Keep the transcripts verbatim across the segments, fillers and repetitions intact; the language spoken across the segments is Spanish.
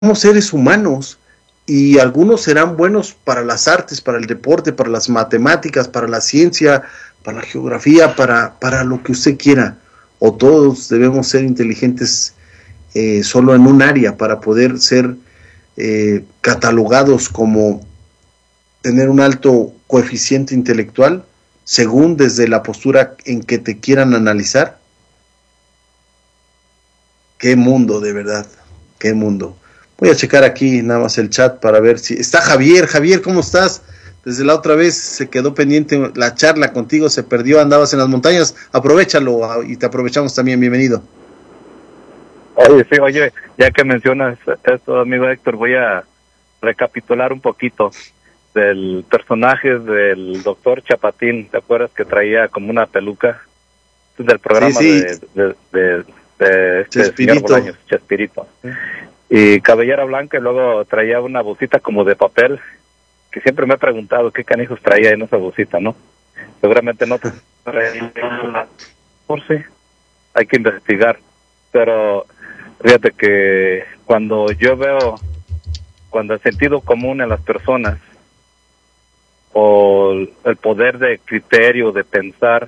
seres humanos y algunos serán buenos para las artes, para el deporte, para las matemáticas, para la ciencia, para la geografía, para, para lo que usted quiera, o todos debemos ser inteligentes eh, solo en un área para poder ser eh, catalogados como tener un alto coeficiente intelectual, según desde la postura en que te quieran analizar. Qué mundo, de verdad, qué mundo. Voy a checar aquí nada más el chat para ver si... Está Javier. Javier, ¿cómo estás? Desde la otra vez se quedó pendiente la charla contigo, se perdió, andabas en las montañas. Aprovéchalo y te aprovechamos también. Bienvenido. Oye, sí, oye, ya que mencionas esto, amigo Héctor, voy a recapitular un poquito del personaje del doctor Chapatín. ¿Te acuerdas que traía como una peluca? Del programa sí, sí. de... de, de, de este Chespirito. señor Bolaños, Chespirito. Sí. Y cabellera blanca, y luego traía una bolsita como de papel, que siempre me he preguntado qué canijos traía en esa bolsita, ¿no? Seguramente no traía, por sí, hay que investigar, pero fíjate que cuando yo veo, cuando el sentido común en las personas, o el poder de criterio, de pensar,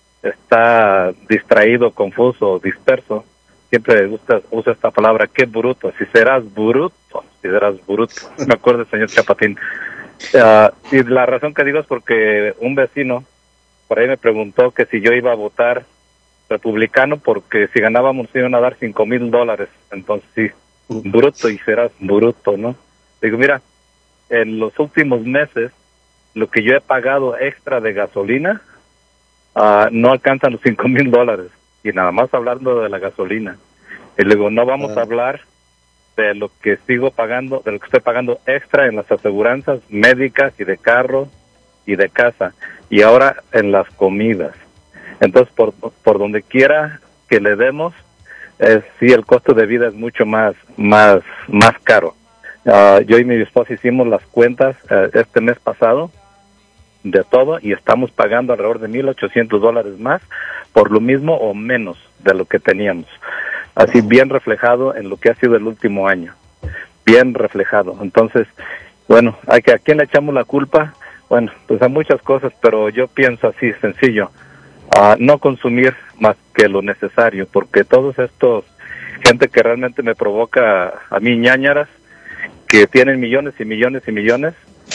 está distraído, confuso, disperso, siempre gusta, usa esta palabra, qué bruto, si serás bruto, si serás bruto, me acuerdo del señor Chapatín. Uh, y la razón que digo es porque un vecino por ahí me preguntó que si yo iba a votar republicano, porque si ganábamos iban a dar cinco mil dólares, entonces sí, bruto y serás bruto, ¿no? Digo, mira, en los últimos meses, lo que yo he pagado extra de gasolina, uh, no alcanzan los cinco mil dólares. Y nada más hablando de la gasolina. Y luego no vamos a hablar de lo que sigo pagando, de lo que estoy pagando extra en las aseguranzas médicas y de carro y de casa. Y ahora en las comidas. Entonces, por, por donde quiera que le demos, eh, sí, el costo de vida es mucho más, más, más caro. Uh, yo y mi esposa hicimos las cuentas uh, este mes pasado de todo y estamos pagando alrededor de mil ochocientos dólares más por lo mismo o menos de lo que teníamos. Así bien reflejado en lo que ha sido el último año. Bien reflejado. Entonces, bueno, ¿a, que, ¿a quién le echamos la culpa? Bueno, pues a muchas cosas, pero yo pienso así, sencillo. Uh, no consumir más que lo necesario, porque todos estos, gente que realmente me provoca a mí ñáñaras, que tienen millones y millones y millones,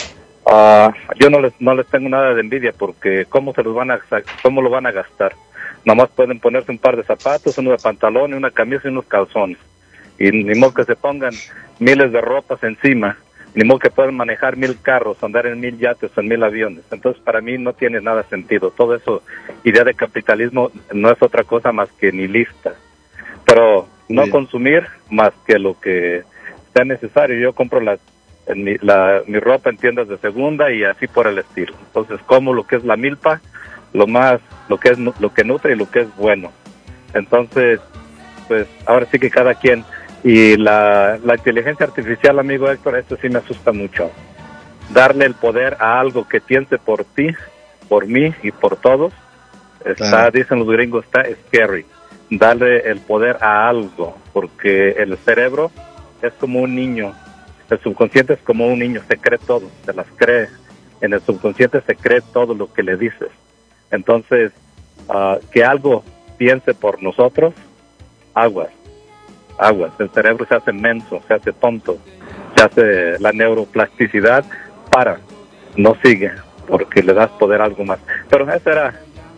Uh, yo no les no les tengo nada de envidia, porque cómo se los van a cómo lo van a gastar. Nomás pueden ponerse un par de zapatos, uno de pantalón, una camisa y unos calzones, y ni modo que se pongan miles de ropas encima, ni modo que puedan manejar mil carros, andar en mil yates o en mil aviones. Entonces para mí no tiene nada sentido. Todo eso, idea de capitalismo, no es otra cosa más que nihilista. Pero no Bien. consumir más que lo que sea necesario. Yo compro la En mi, la, mi ropa en tiendas de segunda y así por el estilo. Entonces, como lo que es la milpa, lo más, lo que es, lo que nutre y lo que es bueno. Entonces, pues, ahora sí que cada quien. Y la, la inteligencia artificial, amigo Héctor, esto sí me asusta mucho. Darle el poder a algo que piense por ti, por mí y por todos, está, claro. Dicen los gringos, está scary. Darle el poder a algo, porque el cerebro es como un niño. El subconsciente es como un niño, se cree todo, se las cree. En el subconsciente se cree todo lo que le dices. Entonces, uh, que algo piense por nosotros, aguas, aguas. El cerebro se hace menso, se hace tonto, se hace la neuroplasticidad, para, no sigue, porque le das poder a algo más. Pero eso era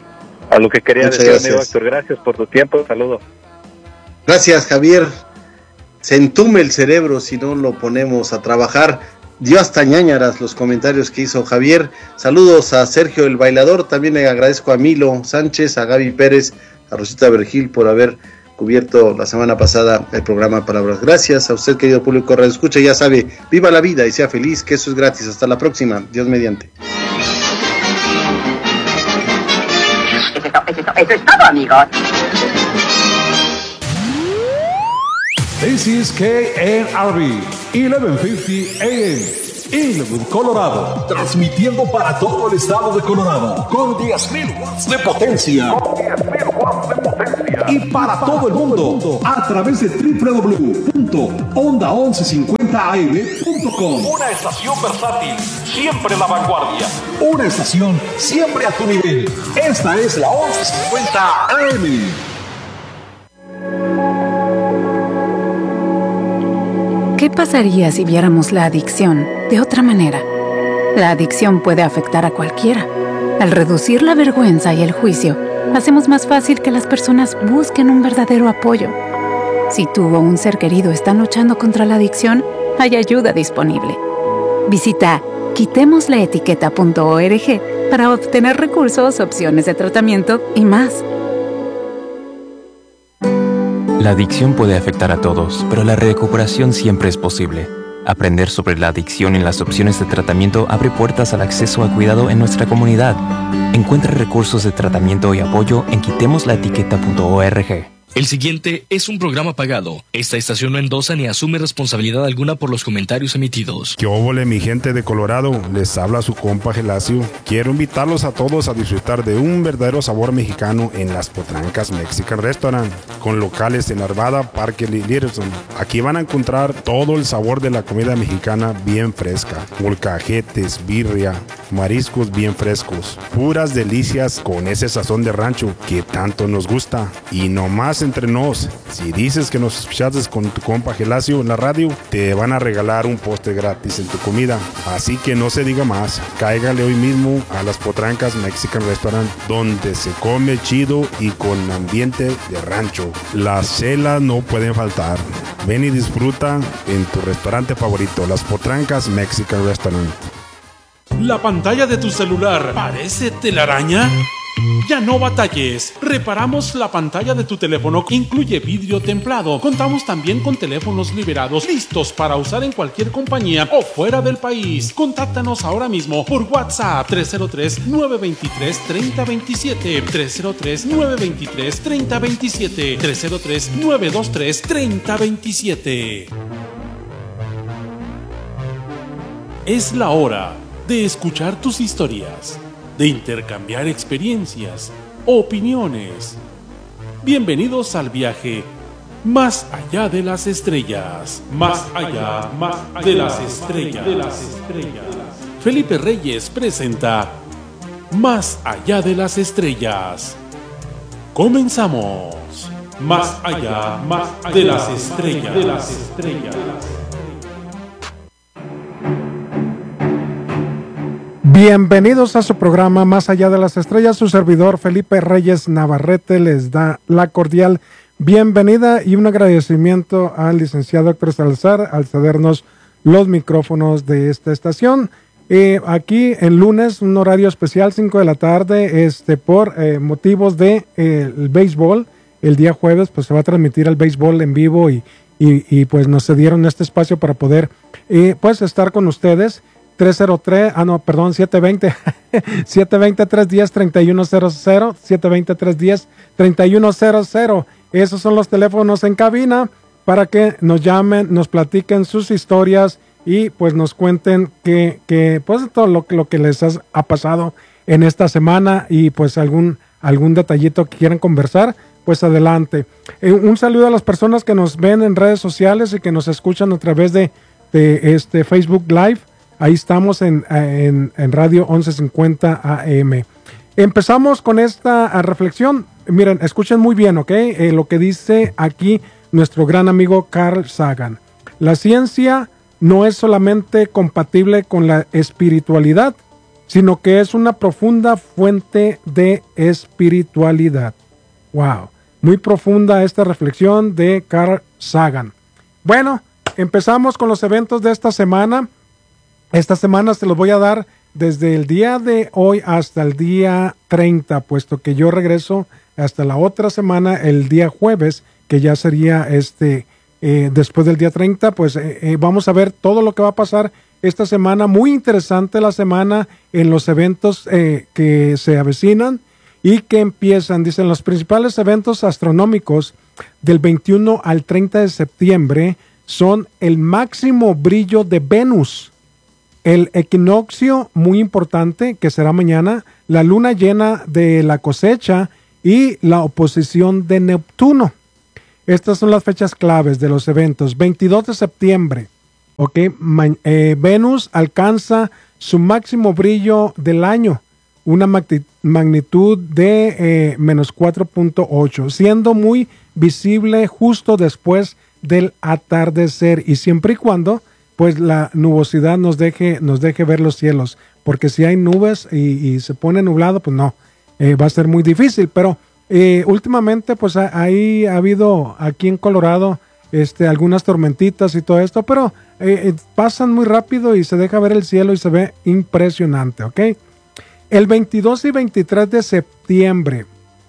a lo que quería Muchas decir, gracias. Amigo Héctor. Gracias por tu tiempo, saludos. Gracias, Javier. Se entume el cerebro si no lo ponemos a trabajar. Dio hasta ñáñaras los comentarios que hizo Javier. Saludos a Sergio el Bailador. También le agradezco a Milo Sánchez, a Gaby Pérez, a Rosita Vergil por haber cubierto la semana pasada el programa Palabras. Gracias a usted, querido público Radio Escucha. Ya sabe, viva la vida y sea feliz, que eso es gratis. Hasta la próxima. Dios mediante. Eso es todo, eso es todo, eso es todo, amigos. This is K N R B, eleven fifty A M, Inwood, Colorado. Transmitiendo para todo el estado de Colorado con diez mil watts de potencia. Con diez mil watts de potencia. y para todo el mundo a través de doble u doble u doble u punto onda once cincuenta a eme punto com. Una estación versátil, siempre a la vanguardia. Una estación siempre a tu nivel. Esta es la once cincuenta A M. ¿Qué pasaría si viéramos la adicción de otra manera? La adicción puede afectar a cualquiera. Al reducir la vergüenza y el juicio, hacemos más fácil que las personas busquen un verdadero apoyo. Si tú o un ser querido están luchando contra la adicción, hay ayuda disponible. Visita quitemos la etiqueta punto org para obtener recursos, opciones de tratamiento y más. La adicción puede afectar a todos, pero la recuperación siempre es posible. Aprender sobre la adicción y las opciones de tratamiento abre puertas al acceso a cuidado en nuestra comunidad. Encuentra recursos de tratamiento y apoyo en quitemos la etiqueta punto org. El siguiente es un programa pagado. Esta estación no endosa ni asume responsabilidad alguna por los comentarios emitidos. ¿Qué óvole, mi gente de Colorado? Les habla su compa Gelacio. Quiero invitarlos a todos a disfrutar de un verdadero sabor mexicano en Las Potrancas Mexican Restaurant, con locales en Arvada, Parque y Littleton. Aquí van a encontrar todo el sabor de la comida mexicana bien fresca. Molcajetes, birria, mariscos bien frescos. Puras delicias con ese sazón de rancho que tanto nos gusta. Y no más entre nos, si dices que nos escuchaste con tu compa Gelacio en la radio, te van a regalar un postre gratis en tu comida. Así que no se diga más, cáigale hoy mismo a Las Potrancas Mexican Restaurant, donde se come chido y con ambiente de rancho. Las chelas no pueden faltar. Ven y disfruta en tu restaurante favorito, Las Potrancas Mexican Restaurant. ¿La pantalla de tu celular parece telaraña? Ya no batalles, reparamos la pantalla de tu teléfono, incluye vidrio templado. Contamos también con teléfonos liberados, listos para usar en cualquier compañía o fuera del país. Contáctanos ahora mismo por WhatsApp tres cero tres, nueve dos tres, tres cero dos siete, tres cero tres, nueve dos tres, tres cero dos siete, tres cero tres, nueve dos tres, tres cero dos siete. Es la hora de escuchar tus historias, de intercambiar experiencias, opiniones. Bienvenidos al viaje más allá de las estrellas, más allá, más de las estrellas, de las estrellas. Felipe Reyes presenta Más allá de las estrellas. Comenzamos. Más allá, más de las estrellas, de las estrellas. Bienvenidos a su programa Más allá de las estrellas. Su servidor Felipe Reyes Navarrete les da la cordial bienvenida y un agradecimiento al licenciado Héctor Salazar al cedernos los micrófonos de esta estación. Eh, aquí en lunes, un horario especial, cinco de la tarde, este, por eh, motivos de eh, el béisbol. El día jueves pues se va a transmitir el béisbol en vivo y, y, y pues nos cedieron este espacio para poder eh, pues estar con ustedes. tres cero tres, ah no, perdón, siete dos cero, siete dos cero, tres uno cero, tres uno cero cero, siete dos cero, tres uno cero, tres uno cero cero. Esos son los teléfonos en cabina para que nos llamen, nos platiquen sus historias y pues nos cuenten que, que pues todo lo, lo que les ha, ha pasado en esta semana y pues algún, algún detallito que quieran conversar, pues adelante. Eh, un saludo a las personas que nos ven en redes sociales y que nos escuchan a través de, de este Facebook Live. Ahí estamos en, en, en Radio once cincuenta A M. Empezamos con esta reflexión. Miren, escuchen muy bien, ¿ok? Eh, lo que dice aquí nuestro gran amigo Carl Sagan. La ciencia no es solamente compatible con la espiritualidad, sino que es una profunda fuente de espiritualidad. ¡Wow! Muy profunda esta reflexión de Carl Sagan. Bueno, empezamos con los eventos de esta semana. Esta semana se los voy a dar desde el día de hoy hasta el día treinta, puesto que yo regreso hasta la otra semana, el día jueves, que ya sería este eh, después del día treinta, pues eh, eh, vamos a ver todo lo que va a pasar esta semana. Muy interesante la semana en los eventos eh, que se avecinan y que empiezan. Dicen, los principales eventos astronómicos del veintiuno al treinta de septiembre son el máximo brillo de Venus, el equinoccio muy importante que será mañana, la luna llena de la cosecha y la oposición de Neptuno. Estas son las fechas claves de los eventos. veintidós de septiembre, ¿ok? Ma- eh, Venus alcanza su máximo brillo del año, una magni- magnitud de eh, menos cuatro punto ocho, siendo muy visible justo después del atardecer, y siempre y cuando pues la nubosidad nos deje, nos deje ver los cielos, porque si hay nubes y, y se pone nublado, pues no, eh, va a ser muy difícil. Pero eh, últimamente pues ahí ha, ha habido aquí en Colorado este, algunas tormentitas y todo esto, pero eh, pasan muy rápido y se deja ver el cielo y se ve impresionante, ¿ok? El veintidós y veintitrés de septiembre,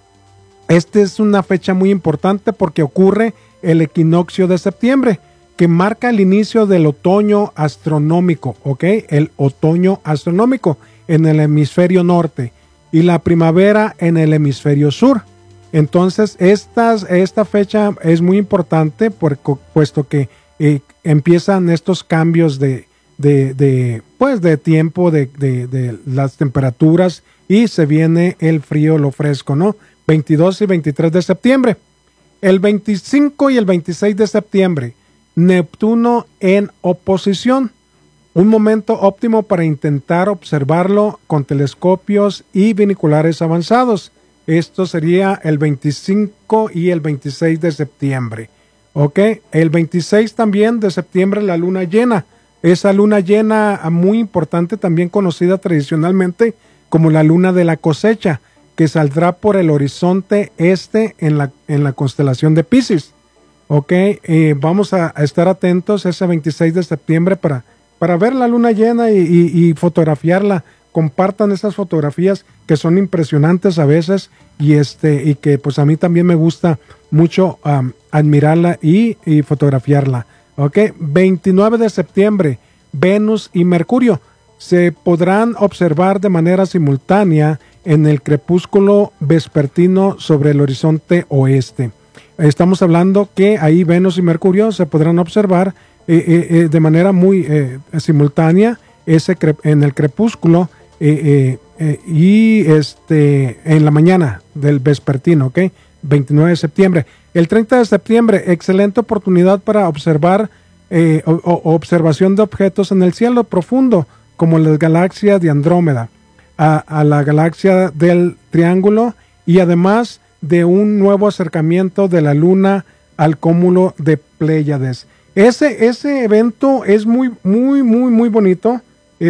esta es una fecha muy importante porque ocurre el equinoccio de septiembre, que marca el inicio del otoño astronómico, ¿ok? El otoño astronómico en el hemisferio norte y la primavera en el hemisferio sur. Entonces, estas, esta fecha es muy importante por, puesto que eh, empiezan estos cambios de, de, de, pues de tiempo, de, de, de las temperaturas, y se viene el frío, lo fresco, ¿no? veintidós y veintitrés de septiembre. El veinticinco y el veintiséis de septiembre, Neptuno en oposición. Un momento óptimo para intentar observarlo con telescopios y binoculares avanzados. Esto sería el veinticinco y el veintiséis de septiembre. ¿Ok? El veintiséis también de septiembre, la luna llena. Esa luna llena muy importante, también conocida tradicionalmente como la luna de la cosecha, que saldrá por el horizonte este en la, en la constelación de Piscis. Ok, eh, vamos a, a estar atentos ese veintiséis de septiembre para, para ver la luna llena y, y, y fotografiarla. Compartan esas fotografías que son impresionantes a veces, y este y que pues a mí también me gusta mucho um, admirarla y, y fotografiarla. Ok, veintinueve de septiembre, Venus y Mercurio se podrán observar de manera simultánea en el crepúsculo vespertino sobre el horizonte oeste. Estamos hablando que ahí Venus y Mercurio se podrán observar eh, eh, eh, de manera muy eh, simultánea ese cre- en el crepúsculo eh, eh, eh, y este en la mañana del vespertino, ¿ok? veintinueve de septiembre. El treinta de septiembre, excelente oportunidad para observar eh, o, o observación de objetos en el cielo profundo, como la galaxia de Andrómeda, a, a la galaxia del Triángulo, y además de un nuevo acercamiento de la luna al cúmulo de Pléyades. Ese, ese evento es muy, muy, muy, muy bonito,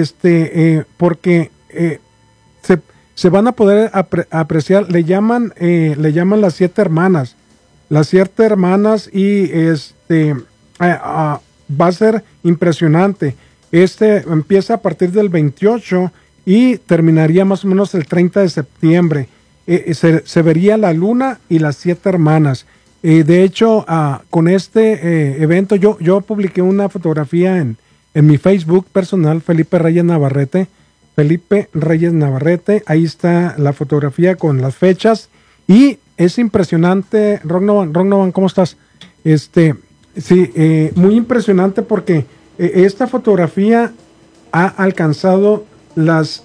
este, eh, porque eh, se, se van a poder apre, apreciar, le llaman, eh, le llaman las siete hermanas, las siete hermanas, y este, eh, uh, va a ser impresionante. Este empieza a partir del veintiocho y terminaría más o menos el treinta de septiembre. Eh, se, se vería la luna y las siete hermanas. Eh, de hecho, uh, con este eh, evento, yo, yo publiqué una fotografía en, en mi Facebook personal, Felipe Reyes Navarrete. Felipe Reyes Navarrete, ahí está la fotografía con las fechas, y es impresionante. Rognovan, Rognovan, ¿cómo estás? Este, sí, eh, muy impresionante porque eh, esta fotografía ha alcanzado las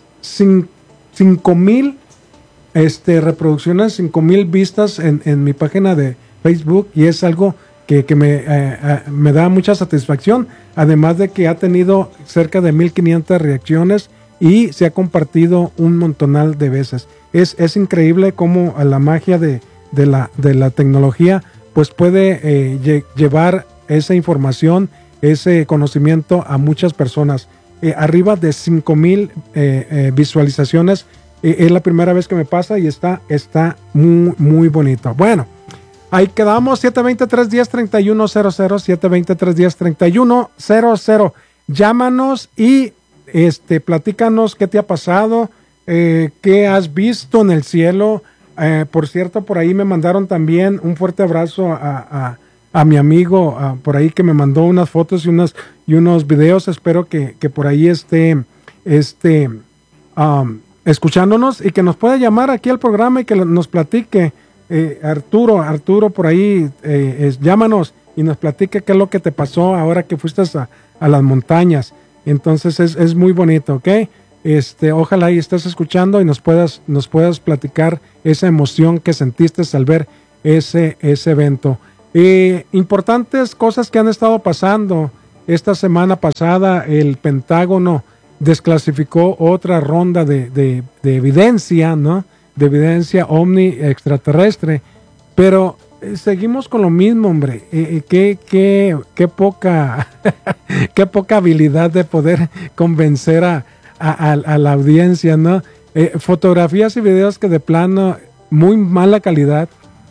cinco mil Este, reproducciones, cinco mil vistas en, en mi página de Facebook, y es algo que, que me, eh, eh, me da mucha satisfacción, además de que ha tenido cerca de mil quinientas reacciones y se ha compartido un montonal de veces. Es, es increíble cómo la magia de, de, la, de la tecnología pues puede eh, lle- llevar esa información, ese conocimiento a muchas personas. Eh, arriba de cinco mil eh, eh, visualizaciones. Es la primera vez que me pasa y está, está muy, muy bonito. Bueno, ahí quedamos. siete dos cero, tres uno cero, tres uno cero cero, siete dos cero, tres uno cero, tres uno cero cero. Llámanos y este, platícanos qué te ha pasado, eh, qué has visto en el cielo. Eh, por cierto, por ahí me mandaron también un fuerte abrazo a, a, a mi amigo, a, por ahí que me mandó unas fotos y, unas, y unos videos. Espero que, que por ahí esté... este um, escuchándonos y que nos pueda llamar aquí al programa y que nos platique. eh, Arturo, Arturo por ahí, eh, es, llámanos y nos platique qué es lo que te pasó ahora que fuiste a, a las montañas. Entonces es, es muy bonito, ¿ok? Este, ojalá y estés escuchando y nos puedas, nos puedas platicar esa emoción que sentiste al ver ese, ese evento. Eh, importantes cosas que han estado pasando. Esta semana pasada el Pentágono desclasificó otra ronda de, de, de evidencia, ¿no? De evidencia ovni extraterrestre, pero eh, seguimos con lo mismo, hombre. Eh, qué, qué, qué poca, qué poca habilidad de poder convencer a, a, a, a la audiencia, ¿no? Eh, fotografías y videos que de plano muy mala calidad,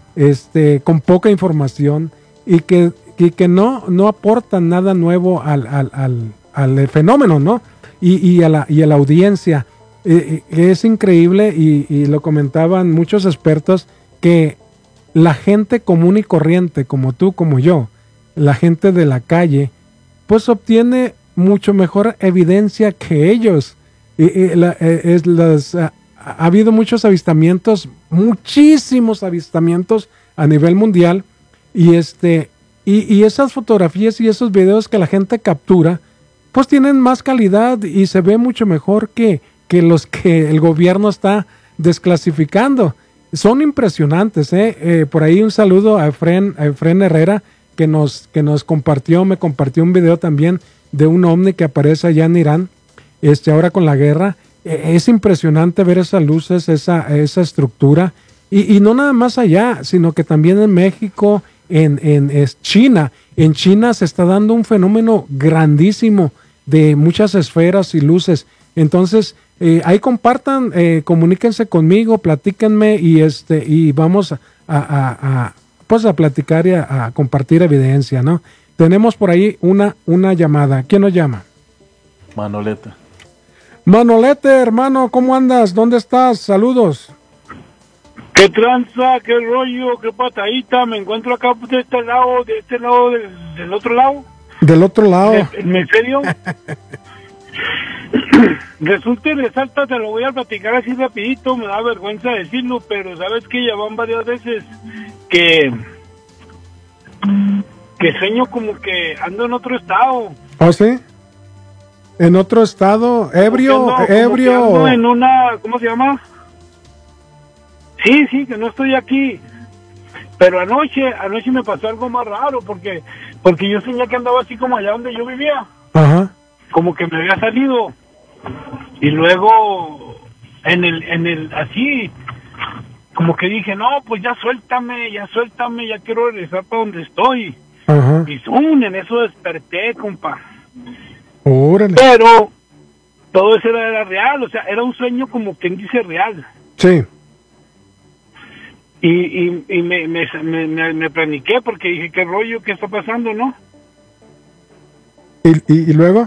este, con poca información y que, y que no, no aportan nada nuevo al, al, al, al fenómeno, ¿no? Y, y, a la, y a la audiencia. Eh, es increíble y, y lo comentaban muchos expertos que la gente común y corriente, como tú, como yo, la gente de la calle, pues obtiene mucho mejor evidencia que ellos. Y, y la, es las, ha, ha habido muchos avistamientos, muchísimos avistamientos a nivel mundial, y este y, y esas fotografías y esos videos que la gente captura, pues tienen más calidad y se ve mucho mejor que, que los que el gobierno está desclasificando. Son impresionantes, ¿eh? Eh, por ahí un saludo a Efren, a Efren Herrera, que nos, que nos compartió, me compartió un video también de un ovni que aparece allá en Irán, este, ahora con la guerra. Eh, es impresionante ver esas luces, esa, esa estructura, y, y no nada más allá, sino que también en México, en, en es China. En China se está dando un fenómeno grandísimo de muchas esferas y luces. Entonces, eh, ahí compartan, eh, comuníquense conmigo, platíquenme y este y vamos a, a, a pues a platicar y a, a compartir evidencia, ¿no? Tenemos por ahí una, una llamada. ¿Quién nos llama? Manolete. Manolete, hermano, ¿cómo andas? ¿Dónde estás? Saludos. ¿Qué tranza? ¿Qué rollo? ¿Qué patadita? Me encuentro acá de este lado, de este lado, del, del otro lado. Del otro lado. ¿En serio? Resulta y resalta, te lo voy a platicar así rapidito, me da vergüenza decirlo, pero sabes que ya van varias veces que que sueño como que ando en otro estado. ¿Oh, sí? ¿En otro estado? ¿Ebrio? Ando, ¿Ebrio? Ando en una, ¿cómo se llama? Sí, sí, que no estoy aquí. Pero anoche, anoche me pasó algo más raro, porque porque yo soñé que andaba así como allá donde yo vivía. Ajá. Como que me había salido. Y luego, en el, en el, así, como que dije, no, pues ya suéltame, ya suéltame, ya quiero regresar para donde estoy. Ajá. Y zoom, en eso desperté, compa. Órale. Pero todo eso era, era real, o sea, era un sueño como quien dice real. Sí. Y, y, y me, me, me, me, me planiqué porque dije, ¿qué rollo? ¿Qué está pasando, no? ¿Y, y, y luego?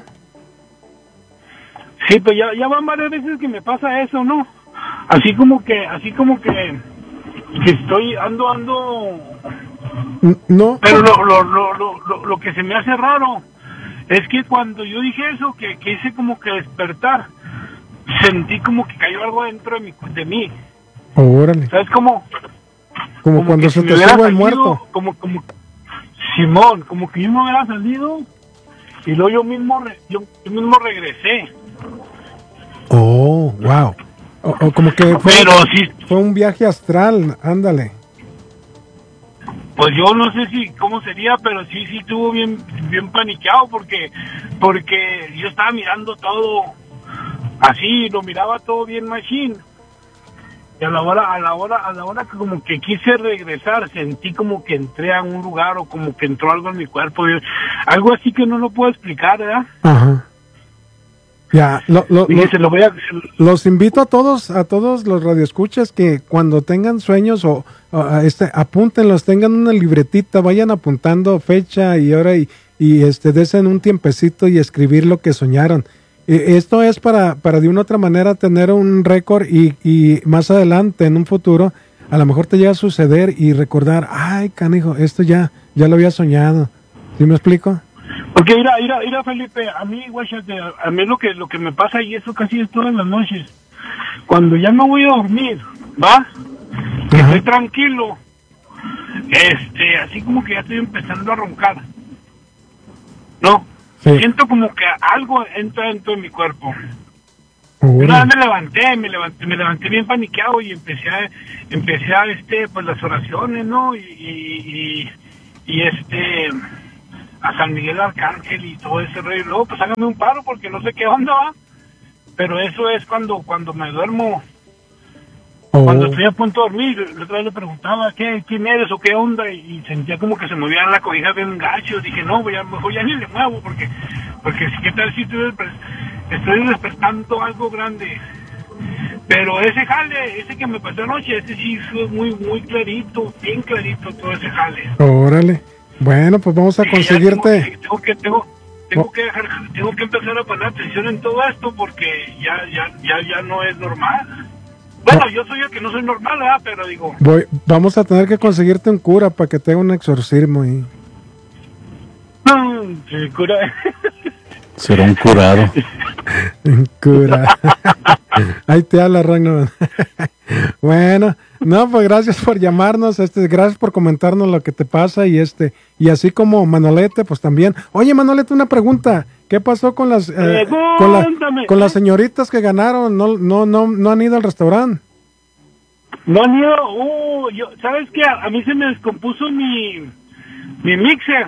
Sí, pues ya, ya van varias veces que me pasa eso, ¿no? Así como que, así como que, que estoy, ando, ando... No. Pero lo, lo, lo, lo, lo, lo que se me hace raro es que cuando yo dije eso, que, que hice como que despertar, sentí como que cayó algo dentro de, mi, de mí. Órale. ¿Sabes cómo? Como, como cuando se te sube el muerto. Como, como, Simón, como que yo me hubiera salido y luego yo mismo, yo, yo mismo regresé. Oh, wow. O, o como que fue, Pero sí, fue un viaje astral, ándale. Pues yo no sé si cómo sería, pero sí, sí estuvo bien, bien paniqueado porque, porque yo estaba mirando todo así, lo miraba todo bien machine. Y a la hora, a la hora, a la hora que como que quise regresar, sentí como que entré a un lugar o como que entró algo en mi cuerpo, yo, algo así que no lo puedo explicar, ¿verdad? Ajá. Ya, lo, lo, Dije, lo, se lo voy a, los invito a todos, a todos los radioescuchas que cuando tengan sueños o, o este, apúntenlos, tengan una libretita, vayan apuntando fecha y hora y, y este, desen un tiempecito y escribir lo que soñaron. Eh, esto es para, para de una u otra manera tener un récord y, y más adelante, en un futuro, a lo mejor te llega a suceder y recordar, ay, canijo, esto ya, ya lo había soñado. ¿Sí me explico? Porque mira, mira, mira, Felipe, a mí, guáchate, a mí lo que lo que me pasa y eso casi es todas las noches. Cuando ya me voy a dormir, ¿va? Que estoy tranquilo, este, así como que ya estoy empezando a roncar. ¿No? Sí. Siento como que algo entra dentro de mi cuerpo. Una vez me levanté, me levanté, me levanté bien paniqueado y empecé a, empecé a, este, pues las oraciones, ¿no? Y, y, y, y este, a San Miguel Arcángel y todo ese rollo. Y luego, pues hágame un paro porque no sé qué onda va. Pero eso es cuando, cuando me duermo. Cuando estoy a punto de dormir, la otra vez le preguntaba, ¿qué, quién eres o qué onda? Y, y sentía como que se movía la cobija bien gacho. Dije, no, voy a, mejor ya ni le muevo, porque, porque ¿qué tal si estoy, estoy despertando algo grande? Pero ese jale, ese que me pasó anoche, ese sí fue muy, muy clarito, bien clarito todo ese jale. Órale. Bueno, pues vamos a conseguirte. Tengo que, tengo, tengo que dejar, tengo que empezar a poner atención en todo esto porque ya, ya, ya, ya no es normal. Bueno, yo soy el que no soy normal, ¿verdad? Pero digo... Voy, vamos a tener que conseguirte un cura para que te haga un exorcismo ahí. No, el cura... Será un curado. Un cura. Ahí te habla, Ragnar. Bueno, no, pues gracias por llamarnos, este, gracias por comentarnos lo que te pasa y este, y así como Manolete, pues también. Oye, Manolete, una pregunta. ¿Qué pasó con las eh, con, la, con las señoritas que ganaron? No, no, no, no han ido al restaurante. No han ido. Uh, yo, ¿sabes qué? A, a mí se me descompuso mi mi mixer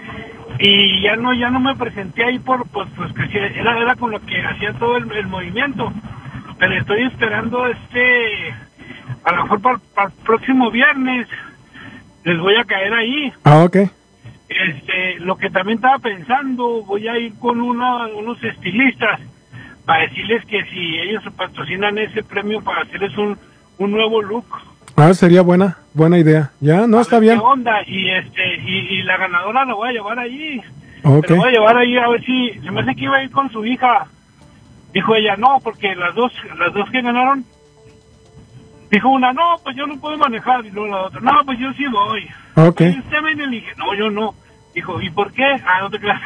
y ya no, ya no me presenté ahí por, pues, pues que era, era con lo que hacía todo el, el movimiento. Pero estoy esperando este, a lo mejor para, para el próximo viernes les voy a caer ahí. Ah, ok. Este, lo que también estaba pensando, voy a ir con una, unos estilistas para decirles que si ellos patrocinan ese premio para hacerles un, un nuevo look. Ah, sería buena, buena idea. Ya, no, está bien. ¿Qué onda? Y este, y, y la ganadora la voy a llevar ahí. Okay. La voy a llevar ahí a ver si, se me hace que iba a ir con su hija. Dijo ella, no, porque las dos, las dos que ganaron, dijo una, no, pues yo no puedo manejar, y luego la otra, no, pues yo sí voy. Ok. Y usted me le dije, no, yo no. Dijo, ¿y por qué? Ah, no te creas.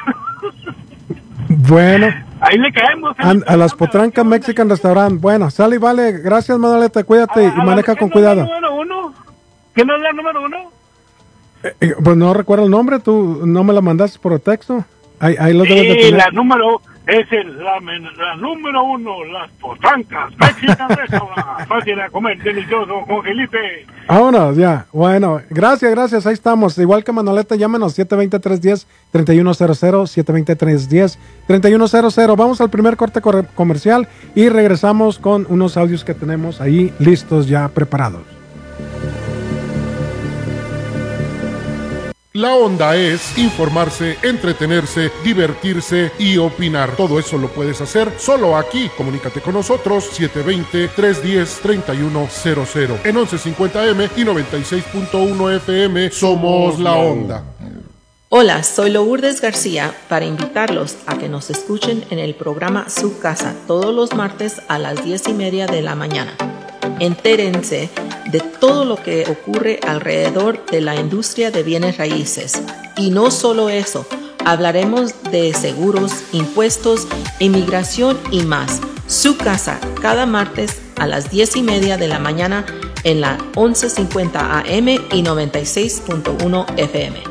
Bueno. Ahí le caemos. A, a las Potrancas Mexican Restaurant. Bueno, sale y vale. Gracias, Manolete. Cuídate a, y a maneja la, con ¿qué cuidado. No es la número uno? ¿Qué no es la número uno? Eh, eh, pues no recuerdo el nombre. Tú no me la mandaste por texto. Ahí, ahí lo sí, debes de tener. La número es el, la, la número uno, las Potrancas Mexican Restaurant. Fácil a comer, delicioso, con Felipe. Vámonos, ya. Bueno, gracias, gracias. Ahí estamos. Igual que Manolete, llámenos siete dos cero, tres uno cero, tres uno cero cero, siete dos cero, tres uno cero, tres uno cero cero. Vamos al primer corte comercial y regresamos con unos audios que tenemos ahí listos, ya preparados. La onda es informarse, entretenerse, divertirse y opinar. Todo eso lo puedes hacer solo aquí. Comunícate con nosotros siete dos cero, tres uno cero, tres uno cero cero. En once cincuenta eme y noventa y seis punto uno efe eme somos la onda. Hola, soy Lourdes García para invitarlos a que nos escuchen en el programa Su Casa todos los martes a las diez y media de la mañana. Entérense de todo lo que ocurre alrededor de la industria de bienes raíces. Y no solo eso, hablaremos de seguros, impuestos, inmigración y más. Su Casa, cada martes a las diez y media de la mañana en la once cincuenta A M y noventa y seis punto uno F M.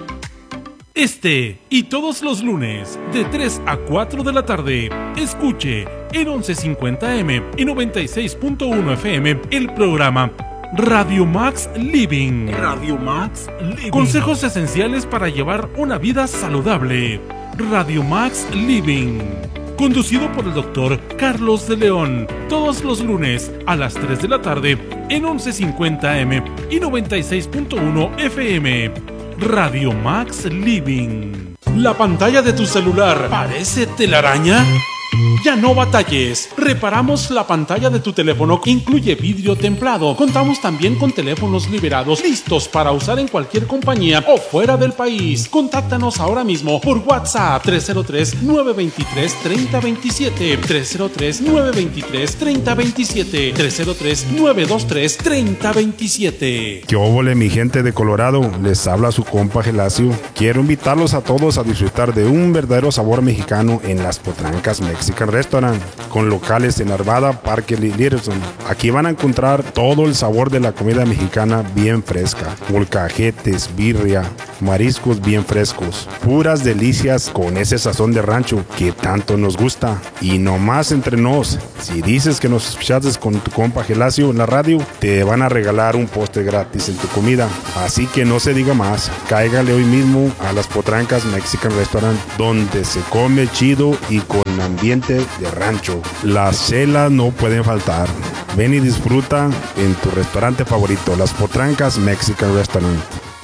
Este y todos los lunes de tres a cuatro de la tarde, escuche en once cincuenta eme y noventa y seis punto uno F M el programa Radio Max Living. Radio Max Living. Consejos esenciales para llevar una vida saludable. Radio Max Living. Conducido por el doctor Carlos de León. Todos los lunes a las tres de la tarde en once cincuenta eme y noventa y seis punto uno F M. Radio Max Living. ¿La pantalla de tu celular parece telaraña? Ya no batalles, reparamos la pantalla de tu teléfono que incluye vidrio templado. Contamos también con teléfonos liberados listos para usar en cualquier compañía o fuera del país. Contáctanos ahora mismo por WhatsApp tres cero tres, nueve dos tres, tres cero dos siete, tres cero tres, nueve dos tres, tres cero dos siete, tres cero tres, nueve dos tres, tres cero dos siete. ¿Qué óvole, mi gente de Colorado? Les habla su compa Gelacio. Quiero invitarlos a todos a disfrutar de un verdadero sabor mexicano en las Potrancas Mexican Restaurant, con locales en Arvada, Parque Littleton. Aquí van a encontrar todo el sabor de la comida mexicana bien fresca: molcajetes, birria, mariscos bien frescos, puras delicias con ese sazón de rancho que tanto nos gusta. Y nomás entre nos, si dices que nos escuchaste con tu compa Gelacio en la radio, te van a regalar un postre gratis en tu comida. Así que no se diga más, cáigale hoy mismo a las Potrancas Mexican Restaurant, donde se come chido y con ambiente de rancho. Las celas no pueden faltar. Ven y disfruta en tu restaurante favorito, las Potrancas Mexican Restaurant.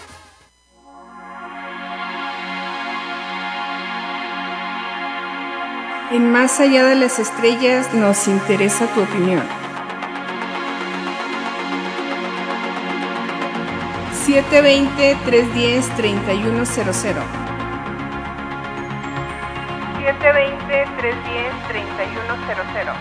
En Más Allá de las Estrellas nos interesa tu opinión. siete dos cero, tres uno cero, tres uno cero cero. siete dos cero, tres uno cero, tres uno cero cero.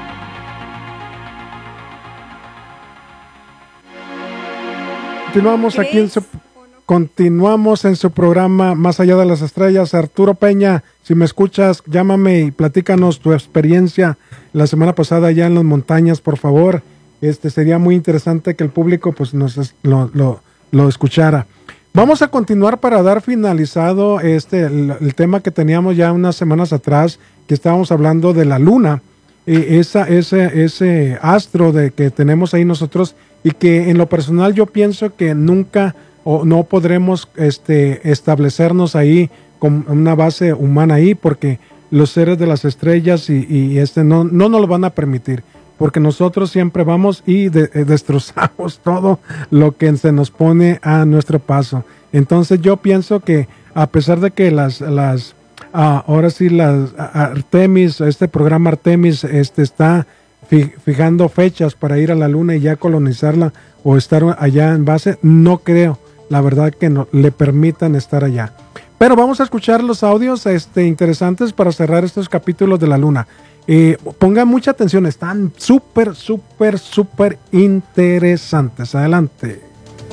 Continuamos aquí en su, continuamos en su programa Más Allá de las Estrellas. Arturo Peña, si me escuchas, llámame y platícanos tu experiencia la semana pasada allá en las montañas, por favor. Este sería muy interesante que el público pues nos lo, lo, lo escuchara. Vamos a continuar para dar finalizado este el, el tema que teníamos ya unas semanas atrás, que estábamos hablando de la luna, eh, esa, ese, ese astro de que tenemos ahí nosotros, y que en lo personal yo pienso que nunca o no podremos este, establecernos ahí con una base humana ahí, porque los seres de las estrellas y, y este no, no nos lo van a permitir, porque nosotros siempre vamos y de, de, destrozamos todo lo que se nos pone a nuestro paso. Entonces yo pienso que a pesar de que las, las uh, ahora sí las uh, Artemis, este programa Artemis este está fijando fechas para ir a la luna y ya colonizarla o estar allá en base, no creo, la verdad, que no le permitan estar allá. Pero vamos a escuchar los audios este, interesantes para cerrar estos capítulos de la luna. Eh, pongan mucha atención, están súper, súper, súper interesantes. Adelante.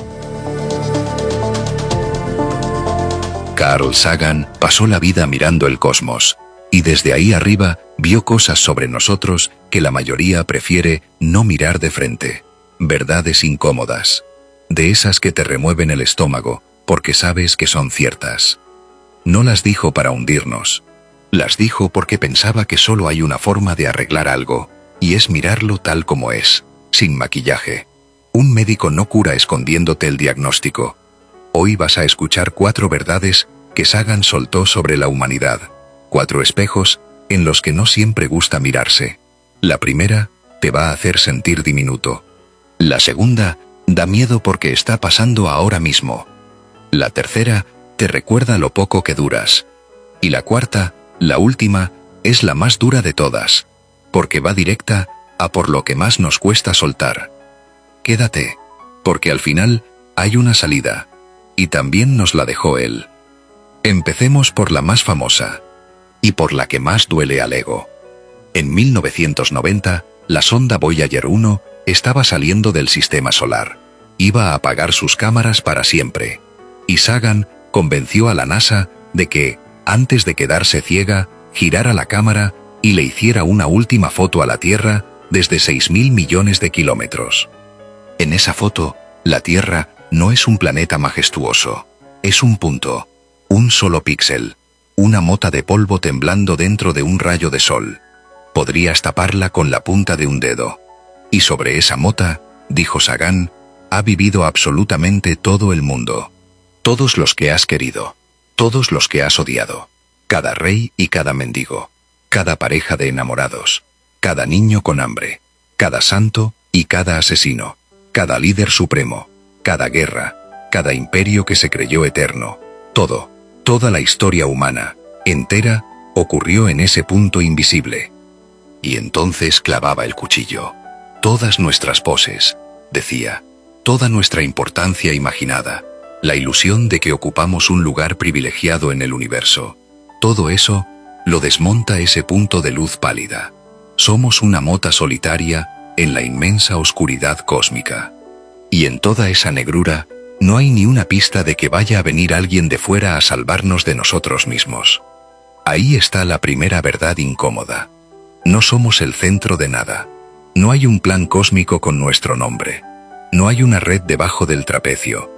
Carl Sagan pasó la vida mirando el cosmos, y desde ahí arriba vio cosas sobre nosotros que la mayoría prefiere no mirar de frente. Verdades incómodas. De esas que te remueven el estómago, porque sabes que son ciertas. No las dijo para hundirnos. Las dijo porque pensaba que solo hay una forma de arreglar algo, y es mirarlo tal como es, sin maquillaje. Un médico no cura escondiéndote el diagnóstico. Hoy vas a escuchar cuatro verdades que Sagan soltó sobre la humanidad. Cuatro espejos en los que no siempre gusta mirarse. La primera te va a hacer sentir diminuto. La segunda da miedo porque está pasando ahora mismo. La tercera te recuerda lo poco que duras. Y la cuarta, la última, es la más dura de todas, porque va directa a por lo que más nos cuesta soltar. Quédate, porque al final hay una salida, y también nos la dejó él. Empecemos por la más famosa, y por la que más duele al ego. En mil novecientos noventa, la sonda Voyager uno estaba saliendo del sistema solar. Iba a apagar sus cámaras para siempre. Y Sagan convenció a la NASA de que, antes de quedarse ciega, girara la cámara y le hiciera una última foto a la Tierra desde seis mil millones de kilómetros. En esa foto, la Tierra no es un planeta majestuoso. Es un punto, un solo píxel. Una mota de polvo temblando dentro de un rayo de sol. Podrías taparla con la punta de un dedo. Y sobre esa mota, dijo Sagan, ha vivido absolutamente todo el mundo. Todos los que has querido. Todos los que has odiado. Cada rey y cada mendigo. Cada pareja de enamorados. Cada niño con hambre. Cada santo y cada asesino. Cada líder supremo. Cada guerra. Cada imperio que se creyó eterno. Todo. Toda la historia humana, entera, ocurrió en ese punto invisible. Y entonces clavaba el cuchillo. Todas nuestras poses, decía, toda nuestra importancia imaginada, la ilusión de que ocupamos un lugar privilegiado en el universo, todo eso lo desmonta ese punto de luz pálida. Somos una mota solitaria en la inmensa oscuridad cósmica. Y en toda esa negrura, no hay ni una pista de que vaya a venir alguien de fuera a salvarnos de nosotros mismos. Ahí está la primera verdad incómoda. No somos el centro de nada. No hay un plan cósmico con nuestro nombre. No hay una red debajo del trapecio.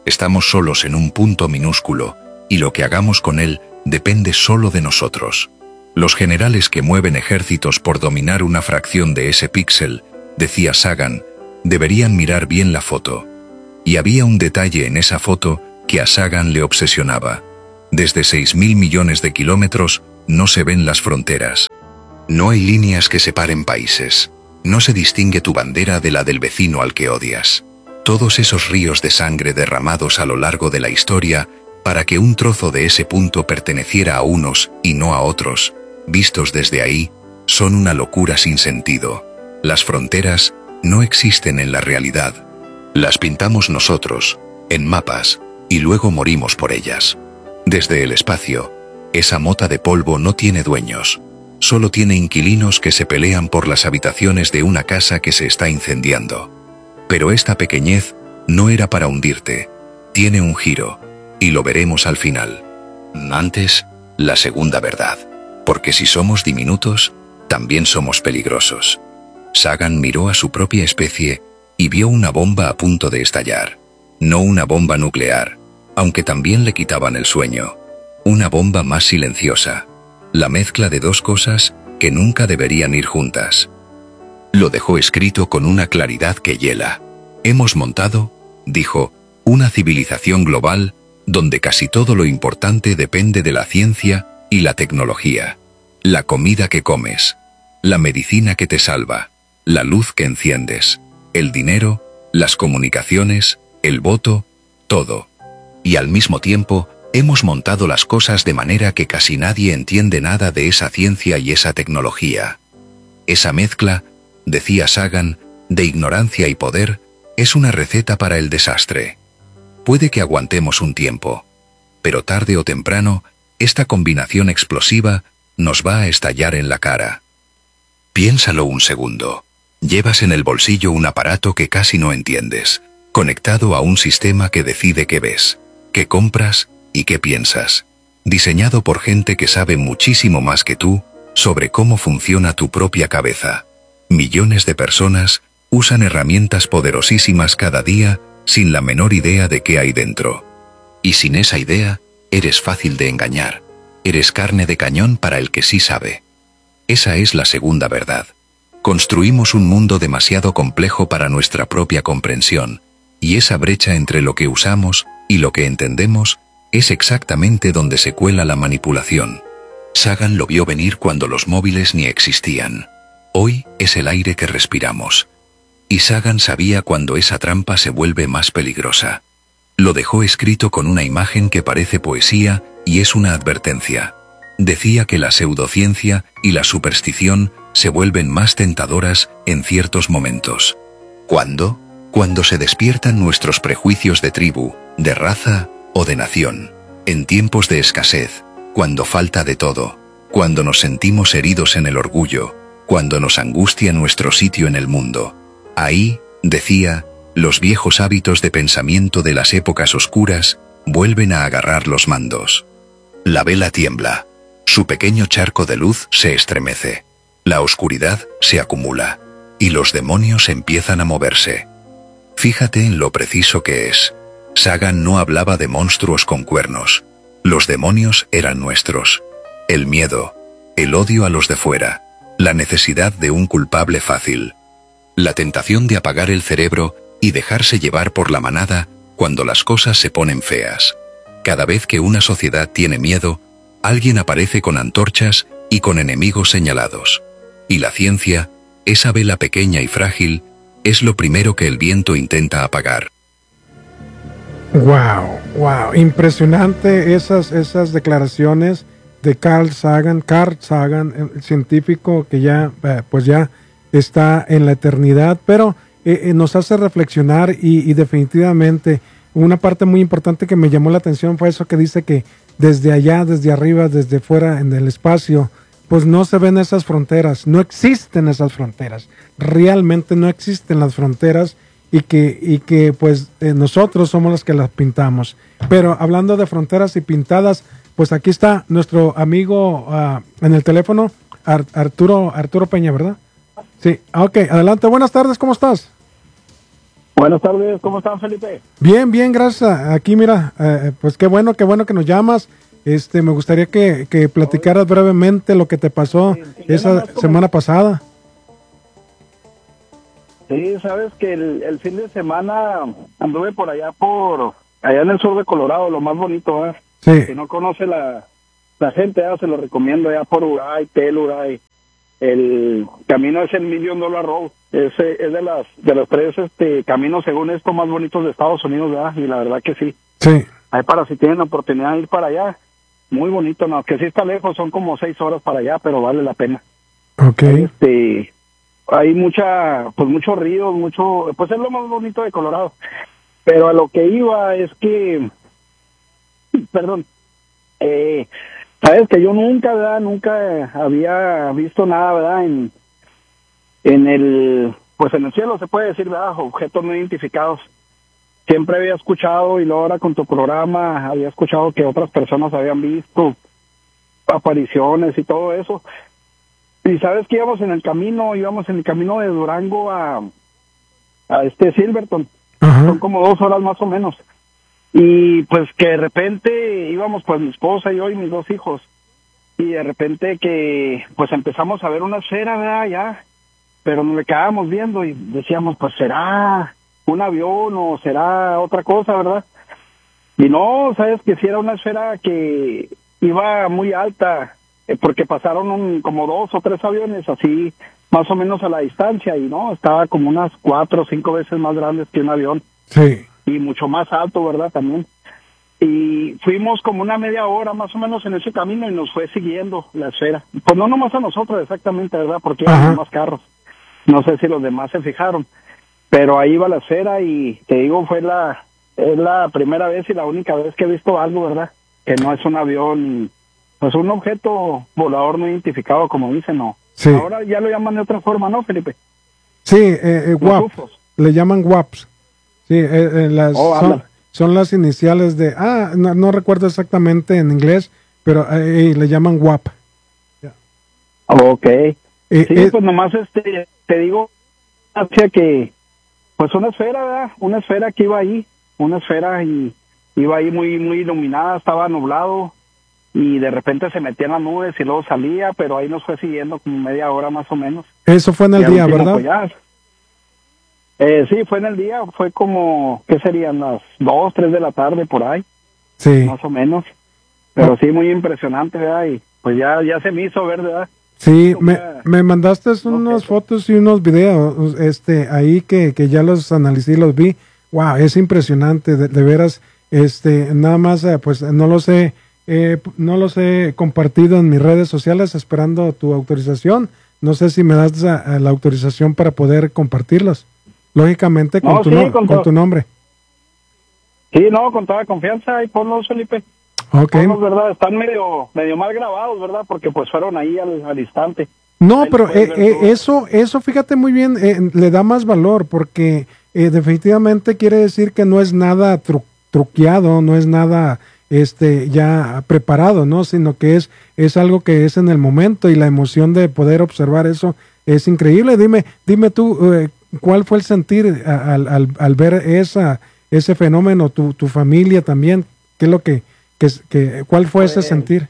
Estamos solos en un punto minúsculo, y lo que hagamos con él depende solo de nosotros. Los generales que mueven ejércitos por dominar una fracción de ese píxel, decía Sagan, deberían mirar bien la foto. Y había un detalle en esa foto que a Sagan le obsesionaba. Desde seis mil millones de kilómetros no se ven las fronteras. No hay líneas que separen países. No se distingue tu bandera de la del vecino al que odias. Todos esos ríos de sangre derramados a lo largo de la historia para que un trozo de ese punto perteneciera a unos y no a otros, vistos desde ahí, son una locura sin sentido. Las fronteras no existen en la realidad. Las pintamos nosotros, en mapas, y luego morimos por ellas. Desde el espacio, esa mota de polvo no tiene dueños. Solo tiene inquilinos que se pelean por las habitaciones de una casa que se está incendiando. Pero esta pequeñez no era para hundirte. Tiene un giro, y lo veremos al final. Antes, la segunda verdad. Porque si somos diminutos, también somos peligrosos. Sagan miró a su propia especie y vio una bomba a punto de estallar. No una bomba nuclear, aunque también le quitaban el sueño. Una bomba más silenciosa. La mezcla de dos cosas que nunca deberían ir juntas. Lo dejó escrito con una claridad que hiela. Hemos montado, dijo, una civilización global donde casi todo lo importante depende de la ciencia y la tecnología. La comida que comes, la medicina que te salva, la luz que enciendes, el dinero, las comunicaciones, el voto, todo. Y al mismo tiempo, hemos montado las cosas de manera que casi nadie entiende nada de esa ciencia y esa tecnología. Esa mezcla, decía Sagan, de ignorancia y poder, es una receta para el desastre. Puede que aguantemos un tiempo, pero tarde o temprano, esta combinación explosiva nos va a estallar en la cara. Piénsalo un segundo. Llevas en el bolsillo un aparato que casi no entiendes, conectado a un sistema que decide qué ves, qué compras y qué piensas, diseñado por gente que sabe muchísimo más que tú sobre cómo funciona tu propia cabeza. Millones de personas usan herramientas poderosísimas cada día sin la menor idea de qué hay dentro. Y sin esa idea, eres fácil de engañar. Eres carne de cañón para el que sí sabe. Esa es la segunda verdad. Construimos un mundo demasiado complejo para nuestra propia comprensión, y esa brecha entre lo que usamos y lo que entendemos es exactamente donde se cuela la manipulación. Sagan lo vio venir cuando los móviles ni existían. Hoy es el aire que respiramos. Y Sagan sabía cuando esa trampa se vuelve más peligrosa. Lo dejó escrito con una imagen que parece poesía y es una advertencia. Decía que la pseudociencia y la superstición se vuelven más tentadoras en ciertos momentos. ¿Cuándo? Cuando se despiertan nuestros prejuicios de tribu, de raza o de nación. En tiempos de escasez, cuando falta de todo, cuando nos sentimos heridos en el orgullo, cuando nos angustia nuestro sitio en el mundo. Ahí, decía, los viejos hábitos de pensamiento de las épocas oscuras vuelven a agarrar los mandos. La vela tiembla. Su pequeño charco de luz se estremece. La oscuridad se acumula. Y los demonios empiezan a moverse. Fíjate en lo preciso que es. Sagan no hablaba de monstruos con cuernos. Los demonios eran nuestros. El miedo, el odio a los de fuera, la necesidad de un culpable fácil. La tentación de apagar el cerebro y dejarse llevar por la manada cuando las cosas se ponen feas. Cada vez que una sociedad tiene miedo, alguien aparece con antorchas y con enemigos señalados. Y la ciencia, esa vela pequeña y frágil, es lo primero que el viento intenta apagar. Wow, wow, impresionante esas, esas declaraciones de Carl Sagan, Carl Sagan, el científico que ya, eh, pues ya está en la eternidad, pero eh, eh, nos hace reflexionar y, y definitivamente una parte muy importante que me llamó la atención fue eso que dice que desde allá, desde arriba, desde fuera en el espacio, pues no se ven esas fronteras, no existen esas fronteras, realmente no existen las fronteras y que, y que pues eh, nosotros somos los que las pintamos. Pero hablando de fronteras y pintadas, pues aquí está nuestro amigo uh, en el teléfono, Ar- Arturo, Arturo Peña, ¿verdad? Sí, ok, adelante, buenas tardes, ¿cómo estás? Buenas tardes, ¿cómo están, Felipe? Bien, bien, gracias. Aquí, mira, eh, pues qué bueno, qué bueno que nos llamas. Este, me gustaría que, que platicaras brevemente lo que te pasó sí, sí, esa semana pasada. Sí, sabes que el, el fin de semana anduve por allá, por allá en el sur de Colorado, lo más bonito, ¿eh? Sí. Si no conoce la, la gente, ¿eh? Se lo recomiendo, allá por Uray, Tel Uray. El camino es el Million Dollar Road. Es, es de las de los tres este, caminos, según esto, más bonitos de Estados Unidos, ¿verdad? Y la verdad que sí. Sí. Ahí para si tienen la oportunidad de ir para allá. Muy bonito, no, que sí está lejos, son como seis horas para allá, pero vale la pena. Okay. Este, hay mucha, pues muchos ríos, mucho, pues es lo más bonito de Colorado. Pero a lo que iba es que, perdón, eh, sabes que yo nunca, ¿verdad? Nunca había visto nada, ¿verdad? En, en el, pues en el cielo se puede decir, ¿verdad? Objetos no identificados. Siempre había escuchado, y luego ahora con tu programa había escuchado que otras personas habían visto apariciones y todo eso. Y sabes que íbamos en el camino, íbamos en el camino de Durango a, a este Silverton. Ajá. Son como dos horas más o menos. Y pues que de repente íbamos pues mi esposa y yo y mis dos hijos. Y de repente que pues empezamos a ver una esfera, ¿verdad? Ya. Pero nos le quedábamos viendo y decíamos, pues será un avión o será otra cosa, ¿verdad? Y no, sabes que sí era una esfera que iba muy alta, eh, porque pasaron un, como dos o tres aviones así, más o menos a la distancia, y no, estaba como unas cuatro o cinco veces más grandes que un avión. Sí. Y mucho más alto, ¿verdad? También. Y fuimos como una media hora más o menos en ese camino y nos fue siguiendo la esfera. Pues no nomás a nosotros exactamente, ¿verdad? Porque iban más carros. No sé si los demás se fijaron. Pero ahí va la esfera y te digo, fue la es la primera vez y la única vez que he visto algo, ¿verdad? Que no es un avión, pues un objeto volador no identificado, como dicen, ¿no? Sí. Ahora ya lo llaman de otra forma, ¿no, Felipe? Sí, eh, eh, W A P. Le llaman W A Ps. Sí, eh, eh, las, oh, son, son las iniciales de... Ah, no, no recuerdo exactamente en inglés, pero eh, le llaman W A P. Yeah. Ok. Eh, sí, eh, pues nomás este, te digo, hacia que... Pues una esfera, ¿verdad? Una esfera que iba ahí, una esfera y iba ahí muy muy iluminada, estaba nublado y de repente se metía en las nubes y luego salía, pero ahí nos fue siguiendo como media hora más o menos. Eso fue en el y día, último, ¿verdad? Pues ya, eh, sí, fue en el día, fue como, ¿qué serían? Las dos, tres de la tarde por ahí. Sí. Más o menos. Pero oh. sí, muy impresionante, ¿verdad? Y pues ya, ya se me hizo ver, ¿verdad? Sí, me, me mandaste unas fotos y unos videos, este, ahí que, que ya los analicé y los vi. Wow, es impresionante, de, de veras, este, nada más, pues no los he, eh, no los he compartido en mis redes sociales esperando tu autorización. No sé si me das la, la autorización para poder compartirlos. Lógicamente con, no, tu, sí, no, con, con tu nombre. Sí, no, con toda confianza, y ponlos, Felipe. Okay. Ponlos, ¿verdad? Están medio medio mal grabados, ¿verdad? Porque pues fueron ahí al, al instante. No, ahí pero eh, eh, eso, eso fíjate muy bien, eh, le da más valor porque eh, definitivamente quiere decir que no es nada tru truqueado, no es nada este ya preparado, ¿no? Sino que es, es algo que es en el momento y la emoción de poder observar eso es increíble. Dime, dime tú, eh, ¿cuál fue el sentir al, al, al ver esa, ese fenómeno, tu, tu familia también? ¿Qué es lo que, que, que cuál fue pues, ese sentir?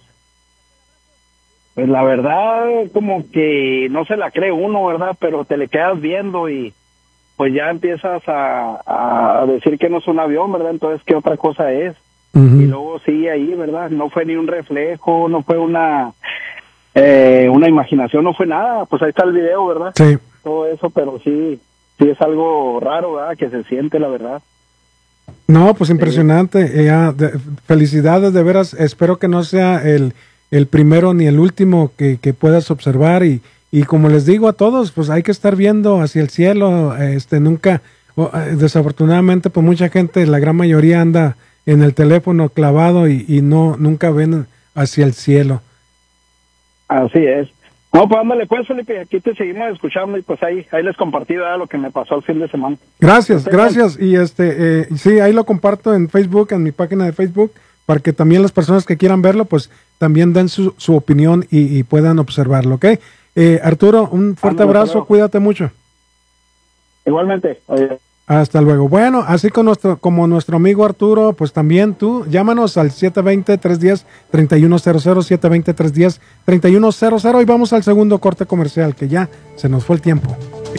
Pues la verdad, como que no se la cree uno, ¿verdad? Pero te le quedas viendo y pues ya empiezas a, a decir que no es un avión, ¿verdad? Entonces, ¿qué otra cosa es? Uh-huh. Y luego sigue ahí, ¿verdad? No fue ni un reflejo, no fue una eh, una imaginación, no fue nada. Pues ahí está el video, ¿verdad? Sí. Todo eso, pero sí, sí es algo raro, ¿verdad? Que se siente, la verdad. No, pues impresionante. Sí. Eh, de, felicidades, de veras. Espero que no sea el, el primero ni el último que, que puedas observar. Y, y como les digo a todos, pues hay que estar viendo hacia el cielo. Este, nunca, desafortunadamente, pues mucha gente, la gran mayoría anda en el teléfono clavado y, y no nunca ven hacia el cielo. Así es. No, pues ándale pues, Felipe, aquí te seguimos escuchando y pues ahí ahí les compartí ¿verdad? Lo que me pasó el fin de semana. Gracias, ¿sí? Gracias. Y este, eh, sí, ahí lo comparto en Facebook, en mi página de Facebook, para que también las personas que quieran verlo, pues también den su, su opinión y, y puedan observarlo, ¿ok? Eh, Arturo, un fuerte ándale, abrazo, cuídate mucho. Igualmente. Oye. Hasta luego. Bueno, así con nuestro, como nuestro amigo Arturo, pues también tú, llámanos al siete dos cero, tres uno cero, tres uno cero cero, siete dos cero, tres uno cero, tres uno cero cero, y vamos al segundo corte comercial, que ya se nos fue el tiempo.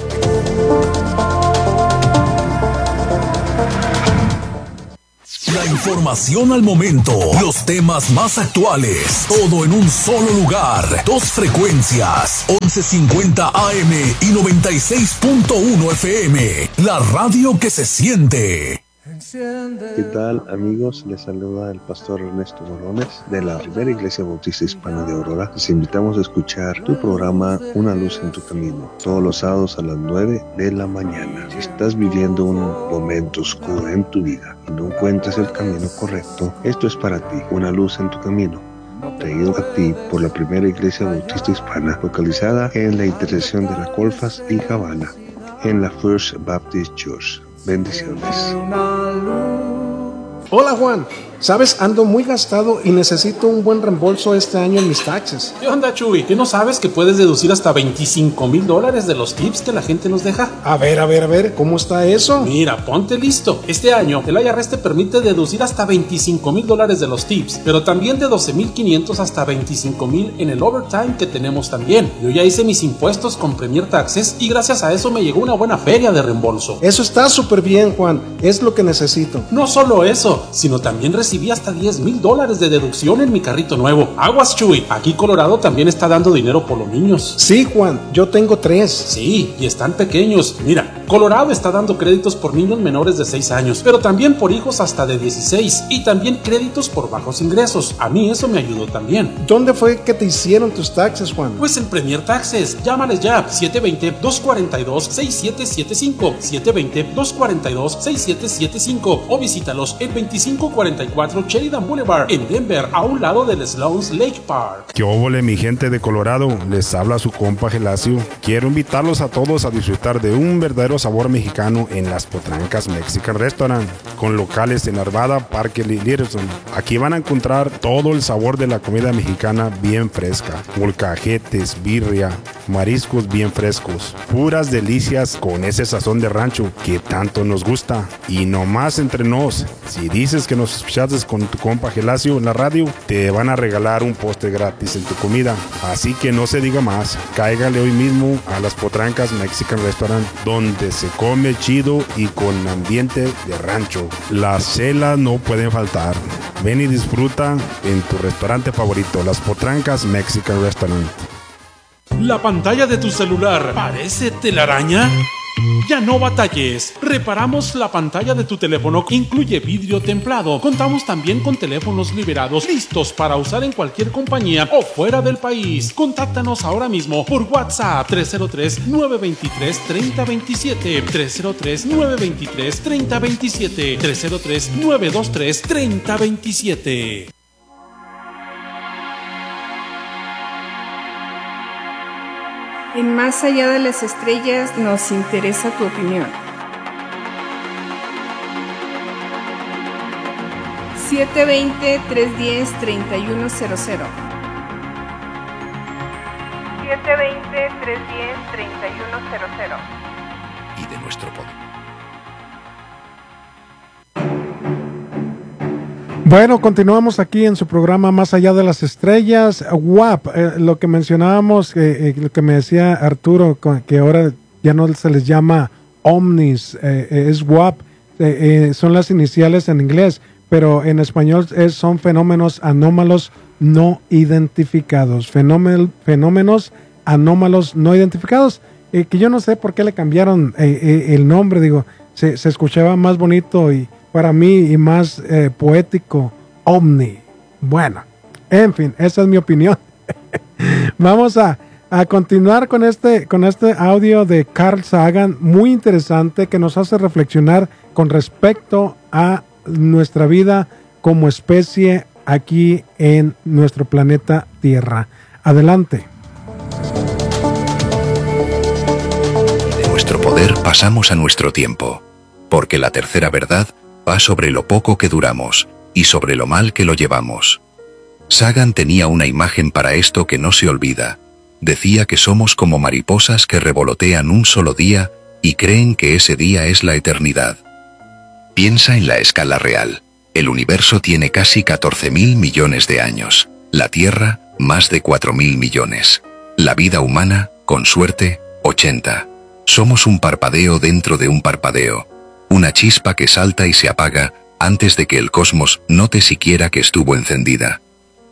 La información al momento, los temas más actuales, todo en un solo lugar. Dos frecuencias, once cincuenta A M y noventa y seis punto uno F M. La radio que se siente. ¿Qué tal, amigos? Les saluda el pastor Ernesto Morones de la Primera Iglesia Bautista Hispana de Aurora. Les invitamos a escuchar tu programa Una Luz en tu Camino, todos los sábados a las nueve de la mañana. Si estás viviendo un momento oscuro en tu vida y no encuentras el camino correcto, esto es para ti, Una Luz en tu Camino, traído a ti por la Primera Iglesia Bautista Hispana, localizada en la intersección de la Colfas y Havana, en la First Baptist Church. Bendiciones. Hola, Juan. Sabes, ando muy gastado y necesito un buen reembolso este año en mis taxes. ¿Qué onda, Chuy? ¿Qué no sabes que puedes deducir hasta veinticinco mil dólares de los tips que la gente nos deja? A ver, a ver, a ver, ¿cómo está eso? Mira, ponte listo. Este año, el I R S te permite deducir hasta veinticinco mil dólares de los tips, pero también de doce mil quinientos hasta veinticinco mil en el overtime que tenemos también. Yo ya hice mis impuestos con Premier Taxes y gracias a eso me llegó una buena feria de reembolso. Eso está súper bien, Juan. Es lo que necesito. No solo eso, sino también recibí hasta diez mil dólares de deducción en mi carrito nuevo. Aguas, Chuy. Aquí Colorado también está dando dinero por los niños. Sí, Juan. Yo tengo tres. Sí, y están pequeños. Mira, Colorado está dando créditos por niños menores de seis años, pero también por hijos hasta de dieciséis y también créditos por bajos ingresos. A mí eso me ayudó también. ¿Dónde fue que te hicieron tus taxes, Juan? Pues en Premier Taxes. Llámales ya. siete dos cero, dos cuatro dos, seis siete siete cinco. siete dos cero, dos cuatro dos, seis siete siete cinco. O visítalos en veinticinco cuarenta y cuatro Sheridan Boulevard en Denver, a un lado del Sloan's Lake Park. ¿Qué óvole, mi gente de Colorado? Les habla su compa Gelacio. Quiero invitarlos a todos a disfrutar de un verdadero sabor mexicano en Las Potrancas Mexican Restaurant, con locales en Arvada, Parque y Littleton. Aquí van a encontrar todo el sabor de la comida mexicana bien fresca, molcajetes, birria, mariscos bien frescos, puras delicias con ese sazón de rancho que tanto nos gusta. Y no más entre nos, si dices que nos escuchaste con tu compa Gelacio en la radio, te van a regalar un postre gratis en tu comida. Así que no se diga más, cáigale hoy mismo a Las Potrancas Mexican Restaurant, donde se come chido y con ambiente de rancho. Las celas no pueden faltar. Ven y disfruta en tu restaurante favorito, Las Potrancas Mexican Restaurant. ¿La pantalla de tu celular parece telaraña? Ya no batalles, reparamos la pantalla de tu teléfono, incluye vidrio templado. Contamos también con teléfonos liberados, listos para usar en cualquier compañía o fuera del país. Contáctanos ahora mismo por WhatsApp tres cero tres, nueve dos tres, tres cero dos siete, tres cero tres, nueve dos tres, tres cero dos siete, tres cero tres, nueve dos tres, tres cero dos siete. En Más Allá de las Estrellas nos interesa tu opinión. siete dos cero, tres uno cero, tres uno cero cero. siete dos cero, tres uno cero, tres uno cero cero. Y de nuestro poder. Bueno, continuamos aquí en su programa Más Allá de las Estrellas. W A P, eh, lo que mencionábamos, eh, eh, lo que me decía Arturo, que ahora ya no se les llama Omnis, eh, eh, es W A P, eh, eh, son las iniciales en inglés, pero en español es, son fenómenos anómalos no identificados, Fenómen, fenómenos anómalos no identificados, eh, que yo no sé por qué le cambiaron eh, eh, el nombre, digo, se, se escuchaba más bonito y para mí y más eh, poético, Omni. Bueno, en fin, esa es mi opinión. Vamos a, a continuar con este, con este audio de Carl Sagan, muy interesante, que nos hace reflexionar con respecto a nuestra vida como especie aquí en nuestro planeta Tierra. Adelante. De nuestro poder pasamos a nuestro tiempo, porque la tercera verdad va sobre lo poco que duramos y sobre lo mal que lo llevamos. Sagan tenía una imagen para esto que no se olvida. Decía que somos como mariposas que revolotean un solo día, pero al día siguiente ya no están. Esta imagen y creen que ese día es la eternidad. Piensa en la escala real. El universo tiene casi catorce mil millones de años. La Tierra, más de cuatro mil millones. La vida humana, con suerte, ochenta. Somos un parpadeo dentro de un parpadeo. Una chispa que salta y se apaga antes de que el cosmos note siquiera que estuvo encendida.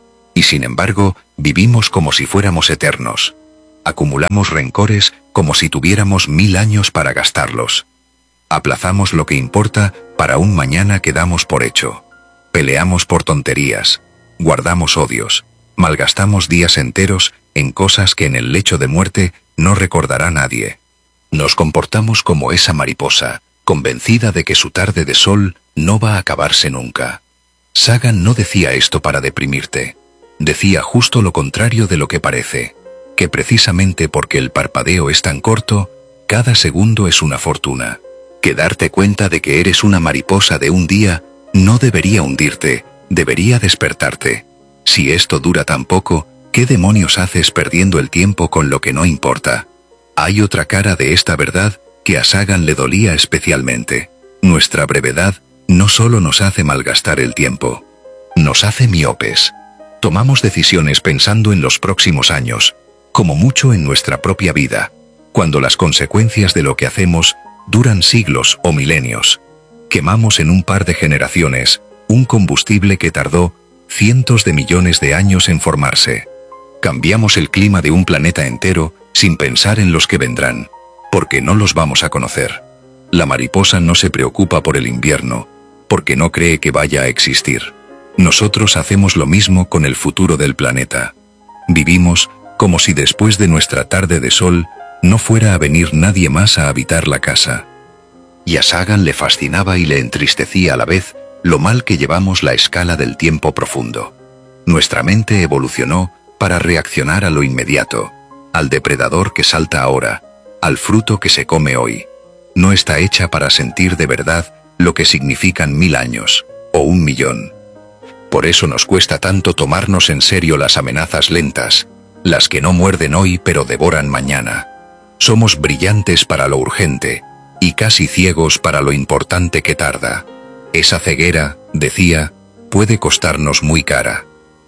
Y sin embargo, vivimos como si fuéramos eternos. Acumulamos rencores como si tuviéramos mil años para gastarlos. Aplazamos lo que importa para un mañana que damos por hecho. Peleamos por tonterías. Guardamos odios. Malgastamos días enteros en cosas que en el lecho de muerte no recordará nadie. Nos comportamos como esa mariposa, convencida de que su tarde de sol no va a acabarse nunca. Sagan no decía esto para deprimirte. Decía justo lo contrario de lo que parece, que precisamente porque el parpadeo es tan corto, cada segundo es una fortuna. Que darte cuenta de que eres una mariposa de un día no debería hundirte, debería despertarte. Si esto dura tan poco, ¿qué demonios haces perdiendo el tiempo con lo que no importa? Hay otra cara de esta verdad que a Sagan le dolía especialmente. Nuestra brevedad no solo nos hace malgastar el tiempo, nos hace miopes. Tomamos decisiones pensando en los próximos años, como mucho en nuestra propia vida, cuando las consecuencias de lo que hacemos duran siglos o milenios. Quemamos en un par de generaciones un combustible que tardó cientos de millones de años en formarse. Cambiamos el clima de un planeta entero sin pensar en los que vendrán, porque no los vamos a conocer. La mariposa no se preocupa por el invierno, porque no cree que vaya a existir. Nosotros hacemos lo mismo con el futuro del planeta. Vivimos como si después de nuestra tarde de sol no fuera a venir nadie más a habitar la casa. Y a Sagan le fascinaba y le entristecía a la vez lo mal que llevamos la escala del tiempo profundo. Nuestra mente evolucionó para reaccionar a lo inmediato, al depredador que salta ahora, al fruto que se come hoy. No está hecha para sentir de verdad lo que significan mil años, o un millón. Por eso nos cuesta tanto tomarnos en serio las amenazas lentas, las que no muerden hoy pero devoran mañana. Somos brillantes para lo urgente, y casi ciegos para lo importante que tarda. Esa ceguera, decía, puede costarnos muy cara.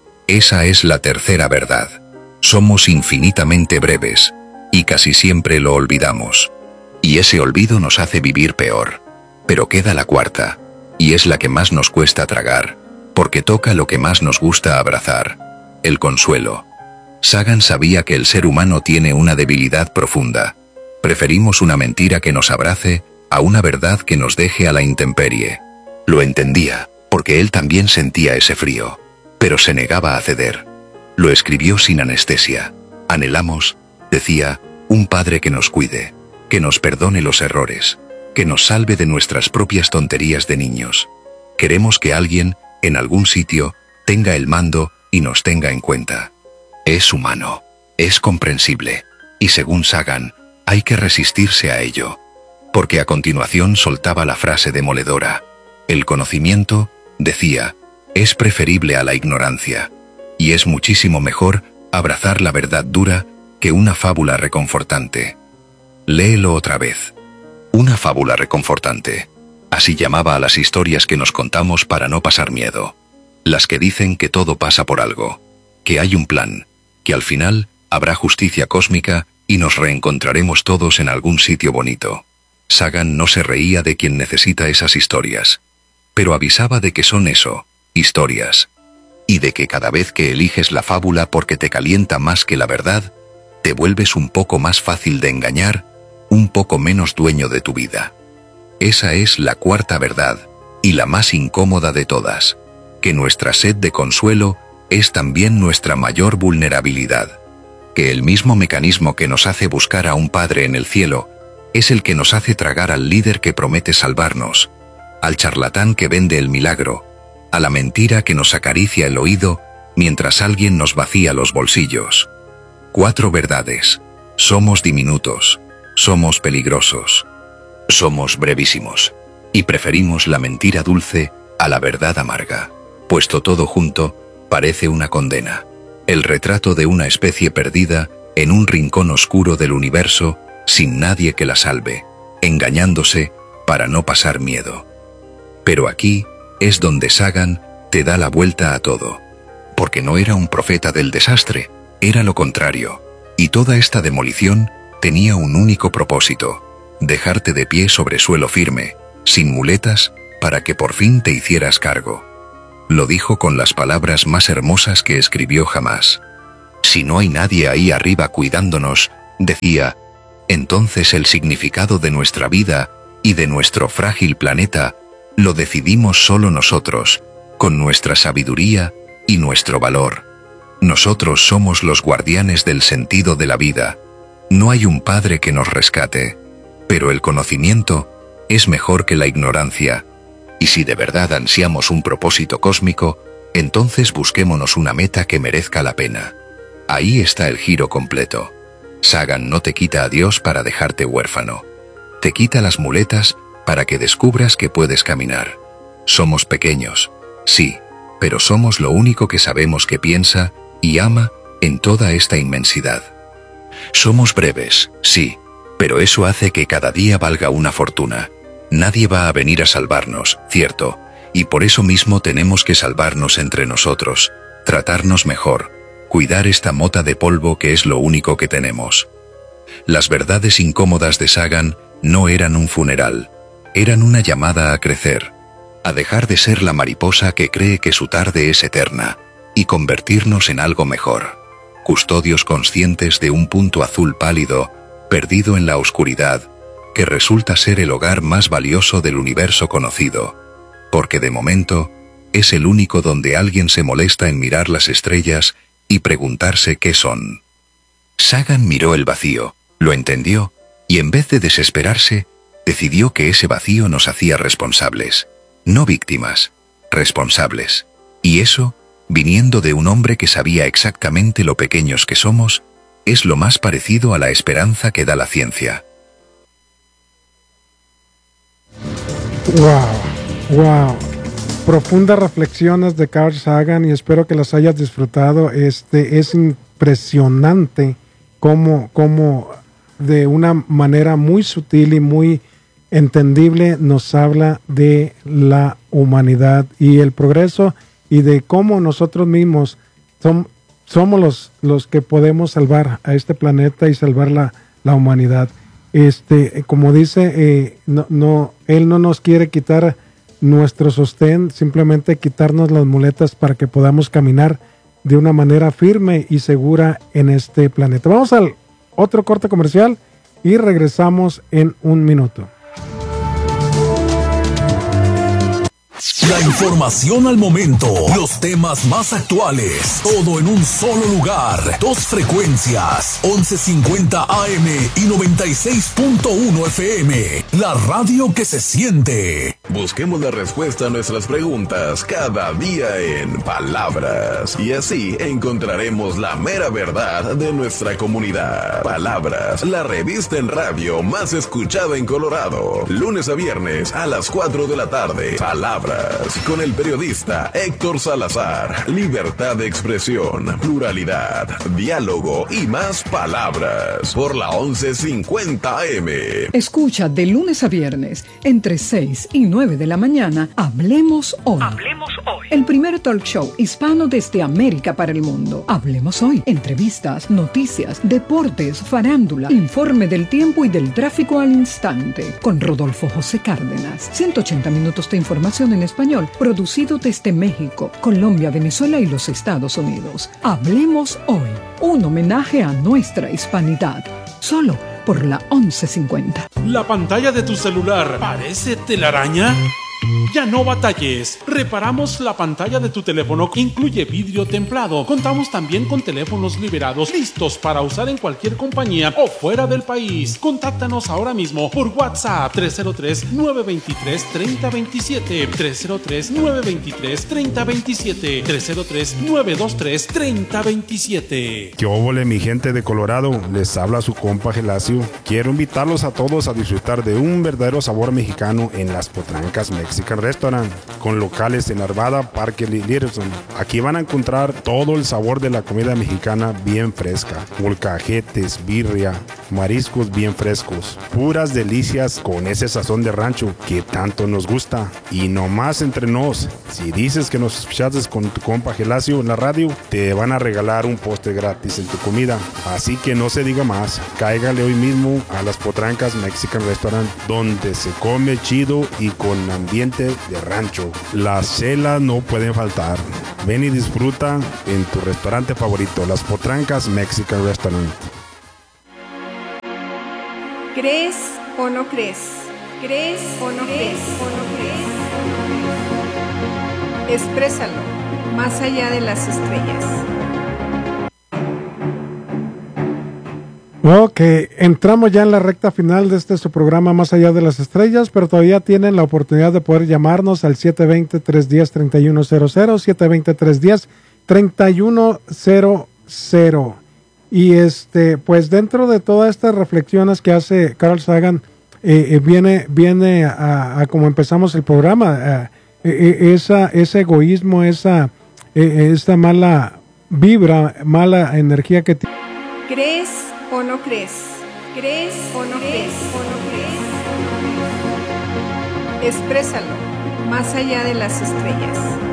Esa es la tercera verdad. Somos infinitamente breves, y casi siempre lo olvidamos. Y ese olvido nos hace vivir peor. Pero queda la cuarta, y es la que más nos cuesta tragar, porque toca lo que más nos gusta abrazar: el consuelo. Sagan sabía que el ser humano tiene una debilidad profunda. Preferimos una mentira que nos abrace a una verdad que nos deje a la intemperie. Lo entendía, porque él también sentía ese frío, pero se negaba a ceder. Lo escribió sin anestesia. Anhelamos, decía, un padre que nos cuide, que nos perdone los errores, que nos salve de nuestras propias tonterías de niños. Queremos que alguien, en algún sitio, tenga el mando y nos tenga en cuenta. Es humano, es comprensible, y según Sagan, hay que resistirse a ello. Porque a continuación soltaba la frase demoledora: el conocimiento, decía, es preferible a la ignorancia, y es muchísimo mejor abrazar la verdad dura que una fábula reconfortante. Léelo otra vez. Una fábula reconfortante. Así llamaba a las historias que nos contamos para no pasar miedo. Las que dicen que todo pasa por algo, que hay un plan, que al final habrá justicia cósmica y nos reencontraremos todos en algún sitio bonito. Sagan no se reía de quien necesita esas historias, pero avisaba de que son eso, historias, y de que cada vez que eliges la fábula porque te calienta más que la verdad, te vuelves un poco más fácil de engañar, un poco menos dueño de tu vida. Esa es la cuarta verdad, y la más incómoda de todas, que nuestra sed de consuelo es también nuestra mayor vulnerabilidad, que el mismo mecanismo que nos hace buscar a un padre en el cielo es el que nos hace tragar al líder que promete salvarnos, al charlatán que vende el milagro, a la mentira que nos acaricia el oído mientras alguien nos vacía los bolsillos. Cuatro verdades. Somos diminutos, somos peligrosos, somos brevísimos, y preferimos la mentira dulce a la verdad amarga, puesto todo junto parece una condena, el retrato de una especie perdida en un rincón oscuro del universo sin nadie que la salve, engañándose para no pasar miedo. Pero aquí es donde Sagan te da la vuelta a todo. Porque no era un profeta del desastre, era lo contrario. Y toda esta demolición tenía un único propósito: dejarte de pie sobre suelo firme, sin muletas, para que por fin te hicieras cargo. Lo dijo con las palabras más hermosas que escribió jamás. Si no hay nadie ahí arriba cuidándonos, decía, entonces el significado de nuestra vida y de nuestro frágil planeta lo decidimos solo nosotros, con nuestra sabiduría y nuestro valor. Nosotros somos los guardianes del sentido de la vida. No hay un padre que nos rescate, pero el conocimiento es mejor que la ignorancia. Y si de verdad ansiamos un propósito cósmico, entonces busquémonos una meta que merezca la pena. Ahí está el giro completo. Sagan no te quita a Dios para dejarte huérfano. Te quita las muletas para que descubras que puedes caminar. Somos pequeños, sí, pero somos lo único que sabemos que piensa y ama en toda esta inmensidad. Somos breves, sí, pero eso hace que cada día valga una fortuna. Nadie va a venir a salvarnos, cierto, y por eso mismo tenemos que salvarnos entre nosotros, tratarnos mejor, cuidar esta mota de polvo que es lo único que tenemos. Las verdades incómodas de Sagan no eran un funeral, eran una llamada a crecer, a dejar de ser la mariposa que cree que su tarde es eterna, y convertirnos en algo mejor, custodios conscientes de un punto azul pálido, perdido en la oscuridad, que resulta ser el hogar más valioso del universo conocido, porque de momento es el único donde alguien se molesta en mirar las estrellas y preguntarse qué son. Sagan miró el vacío, lo entendió, y en vez de desesperarse, decidió que ese vacío nos hacía responsables, no víctimas, responsables. Y eso, viniendo de un hombre que sabía exactamente lo pequeños que somos, es lo más parecido a la esperanza que da la ciencia. Wow, wow. Profundas reflexiones de Carl Sagan y espero que las hayas disfrutado. Este es impresionante cómo, cómo de una manera muy sutil y muy entendible nos habla de la humanidad y el progreso y de cómo nosotros mismos som, somos los, los que podemos salvar a este planeta y salvar la, la humanidad. Este, como dice, eh, no, no, él no nos quiere quitar nuestro sostén, simplemente quitarnos las muletas para que podamos caminar de una manera firme y segura en este planeta. Vamos al otro corte comercial y regresamos en un minuto. La información al momento, los temas más actuales, todo en un solo lugar. Dos frecuencias, once cincuenta A M y noventa y seis punto uno F M. La radio que se siente. Busquemos la respuesta a nuestras preguntas cada día en Palabras. Y así encontraremos la mera verdad de nuestra comunidad. Palabras, la revista en radio más escuchada en Colorado. Lunes a viernes a las cuatro de la tarde. Palabras. Con el periodista Héctor Salazar. Libertad de expresión, pluralidad, diálogo y más palabras. Por la once cincuenta A M. Escucha de lunes a viernes, entre seis y nueve de la mañana, Hablemos Hoy. Hablemos Hoy. El primer talk show hispano desde América para el mundo. Hablemos Hoy. Entrevistas, noticias, deportes, farándula, informe del tiempo y del tráfico al instante. Con Rodolfo José Cárdenas. ciento ochenta minutos de información en español, producido desde México, Colombia, Venezuela y los Estados Unidos. Hablemos Hoy, un homenaje a nuestra hispanidad, solo por la once cincuenta. ¿La pantalla de tu celular parece telaraña? Ya no batalles, reparamos la pantalla de tu teléfono, incluye vidrio templado. Contamos también con teléfonos liberados, listos para usar en cualquier compañía o fuera del país. Contáctanos ahora mismo por WhatsApp tres cero tres, nueve dos tres, tres cero dos siete, tres cero tres, nueve dos tres, tres cero dos siete, tres cero tres, nueve dos tres, tres cero dos siete. ¿Qué óvole, mi gente de Colorado? Les habla su compa Gelacio. Quiero invitarlos a todos a disfrutar de un verdadero sabor mexicano en las Potrancas Mexican Mexican Restaurant, con locales en Arvada, Parque y Littleton. Aquí van a encontrar todo el sabor de la comida mexicana bien fresca. Molcajetes, birria, mariscos bien frescos. Puras delicias con ese sazón de rancho que tanto nos gusta. Y no más entre nos, si dices que nos escuchaste con tu compa Gelacio en la radio, te van a regalar un postre gratis en tu comida. Así que no se diga más, cáigale hoy mismo a las Potrancas Mexican Restaurant, donde se come chido y con ambiente de rancho. Las chelas no pueden faltar. Ven y disfruta en tu restaurante favorito, las Potrancas Mexican Restaurant. ¿Crees o no crees? ¿Crees o no crees? ¿O no crees? Exprésalo, más allá de las estrellas. Ok, entramos ya en la recta final de este su programa Más Allá de las Estrellas, pero todavía tienen la oportunidad de poder llamarnos al siete dos cero, tres uno cero, tres uno cero cero, siete dos cero, tres uno cero, tres uno cero cero. Y este, pues dentro de todas estas reflexiones que hace Carl Sagan, eh, eh, viene, viene a, a como empezamos el programa, eh, eh, esa, ese egoísmo, esa, eh, esa mala vibra, mala energía que tiene. ¿Crees o no crees? ¿Crees o no crees? ¿O no crees? Exprésalo, más allá de las estrellas.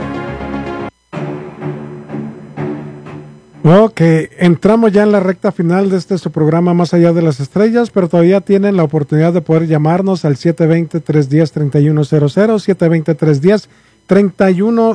Ok, entramos ya en la recta final de este su programa Más Allá de las Estrellas, pero todavía tienen la oportunidad de poder llamarnos al siete dos cero, tres uno cero, tres uno cero cero, siete dos cero, tres uno cero, tres uno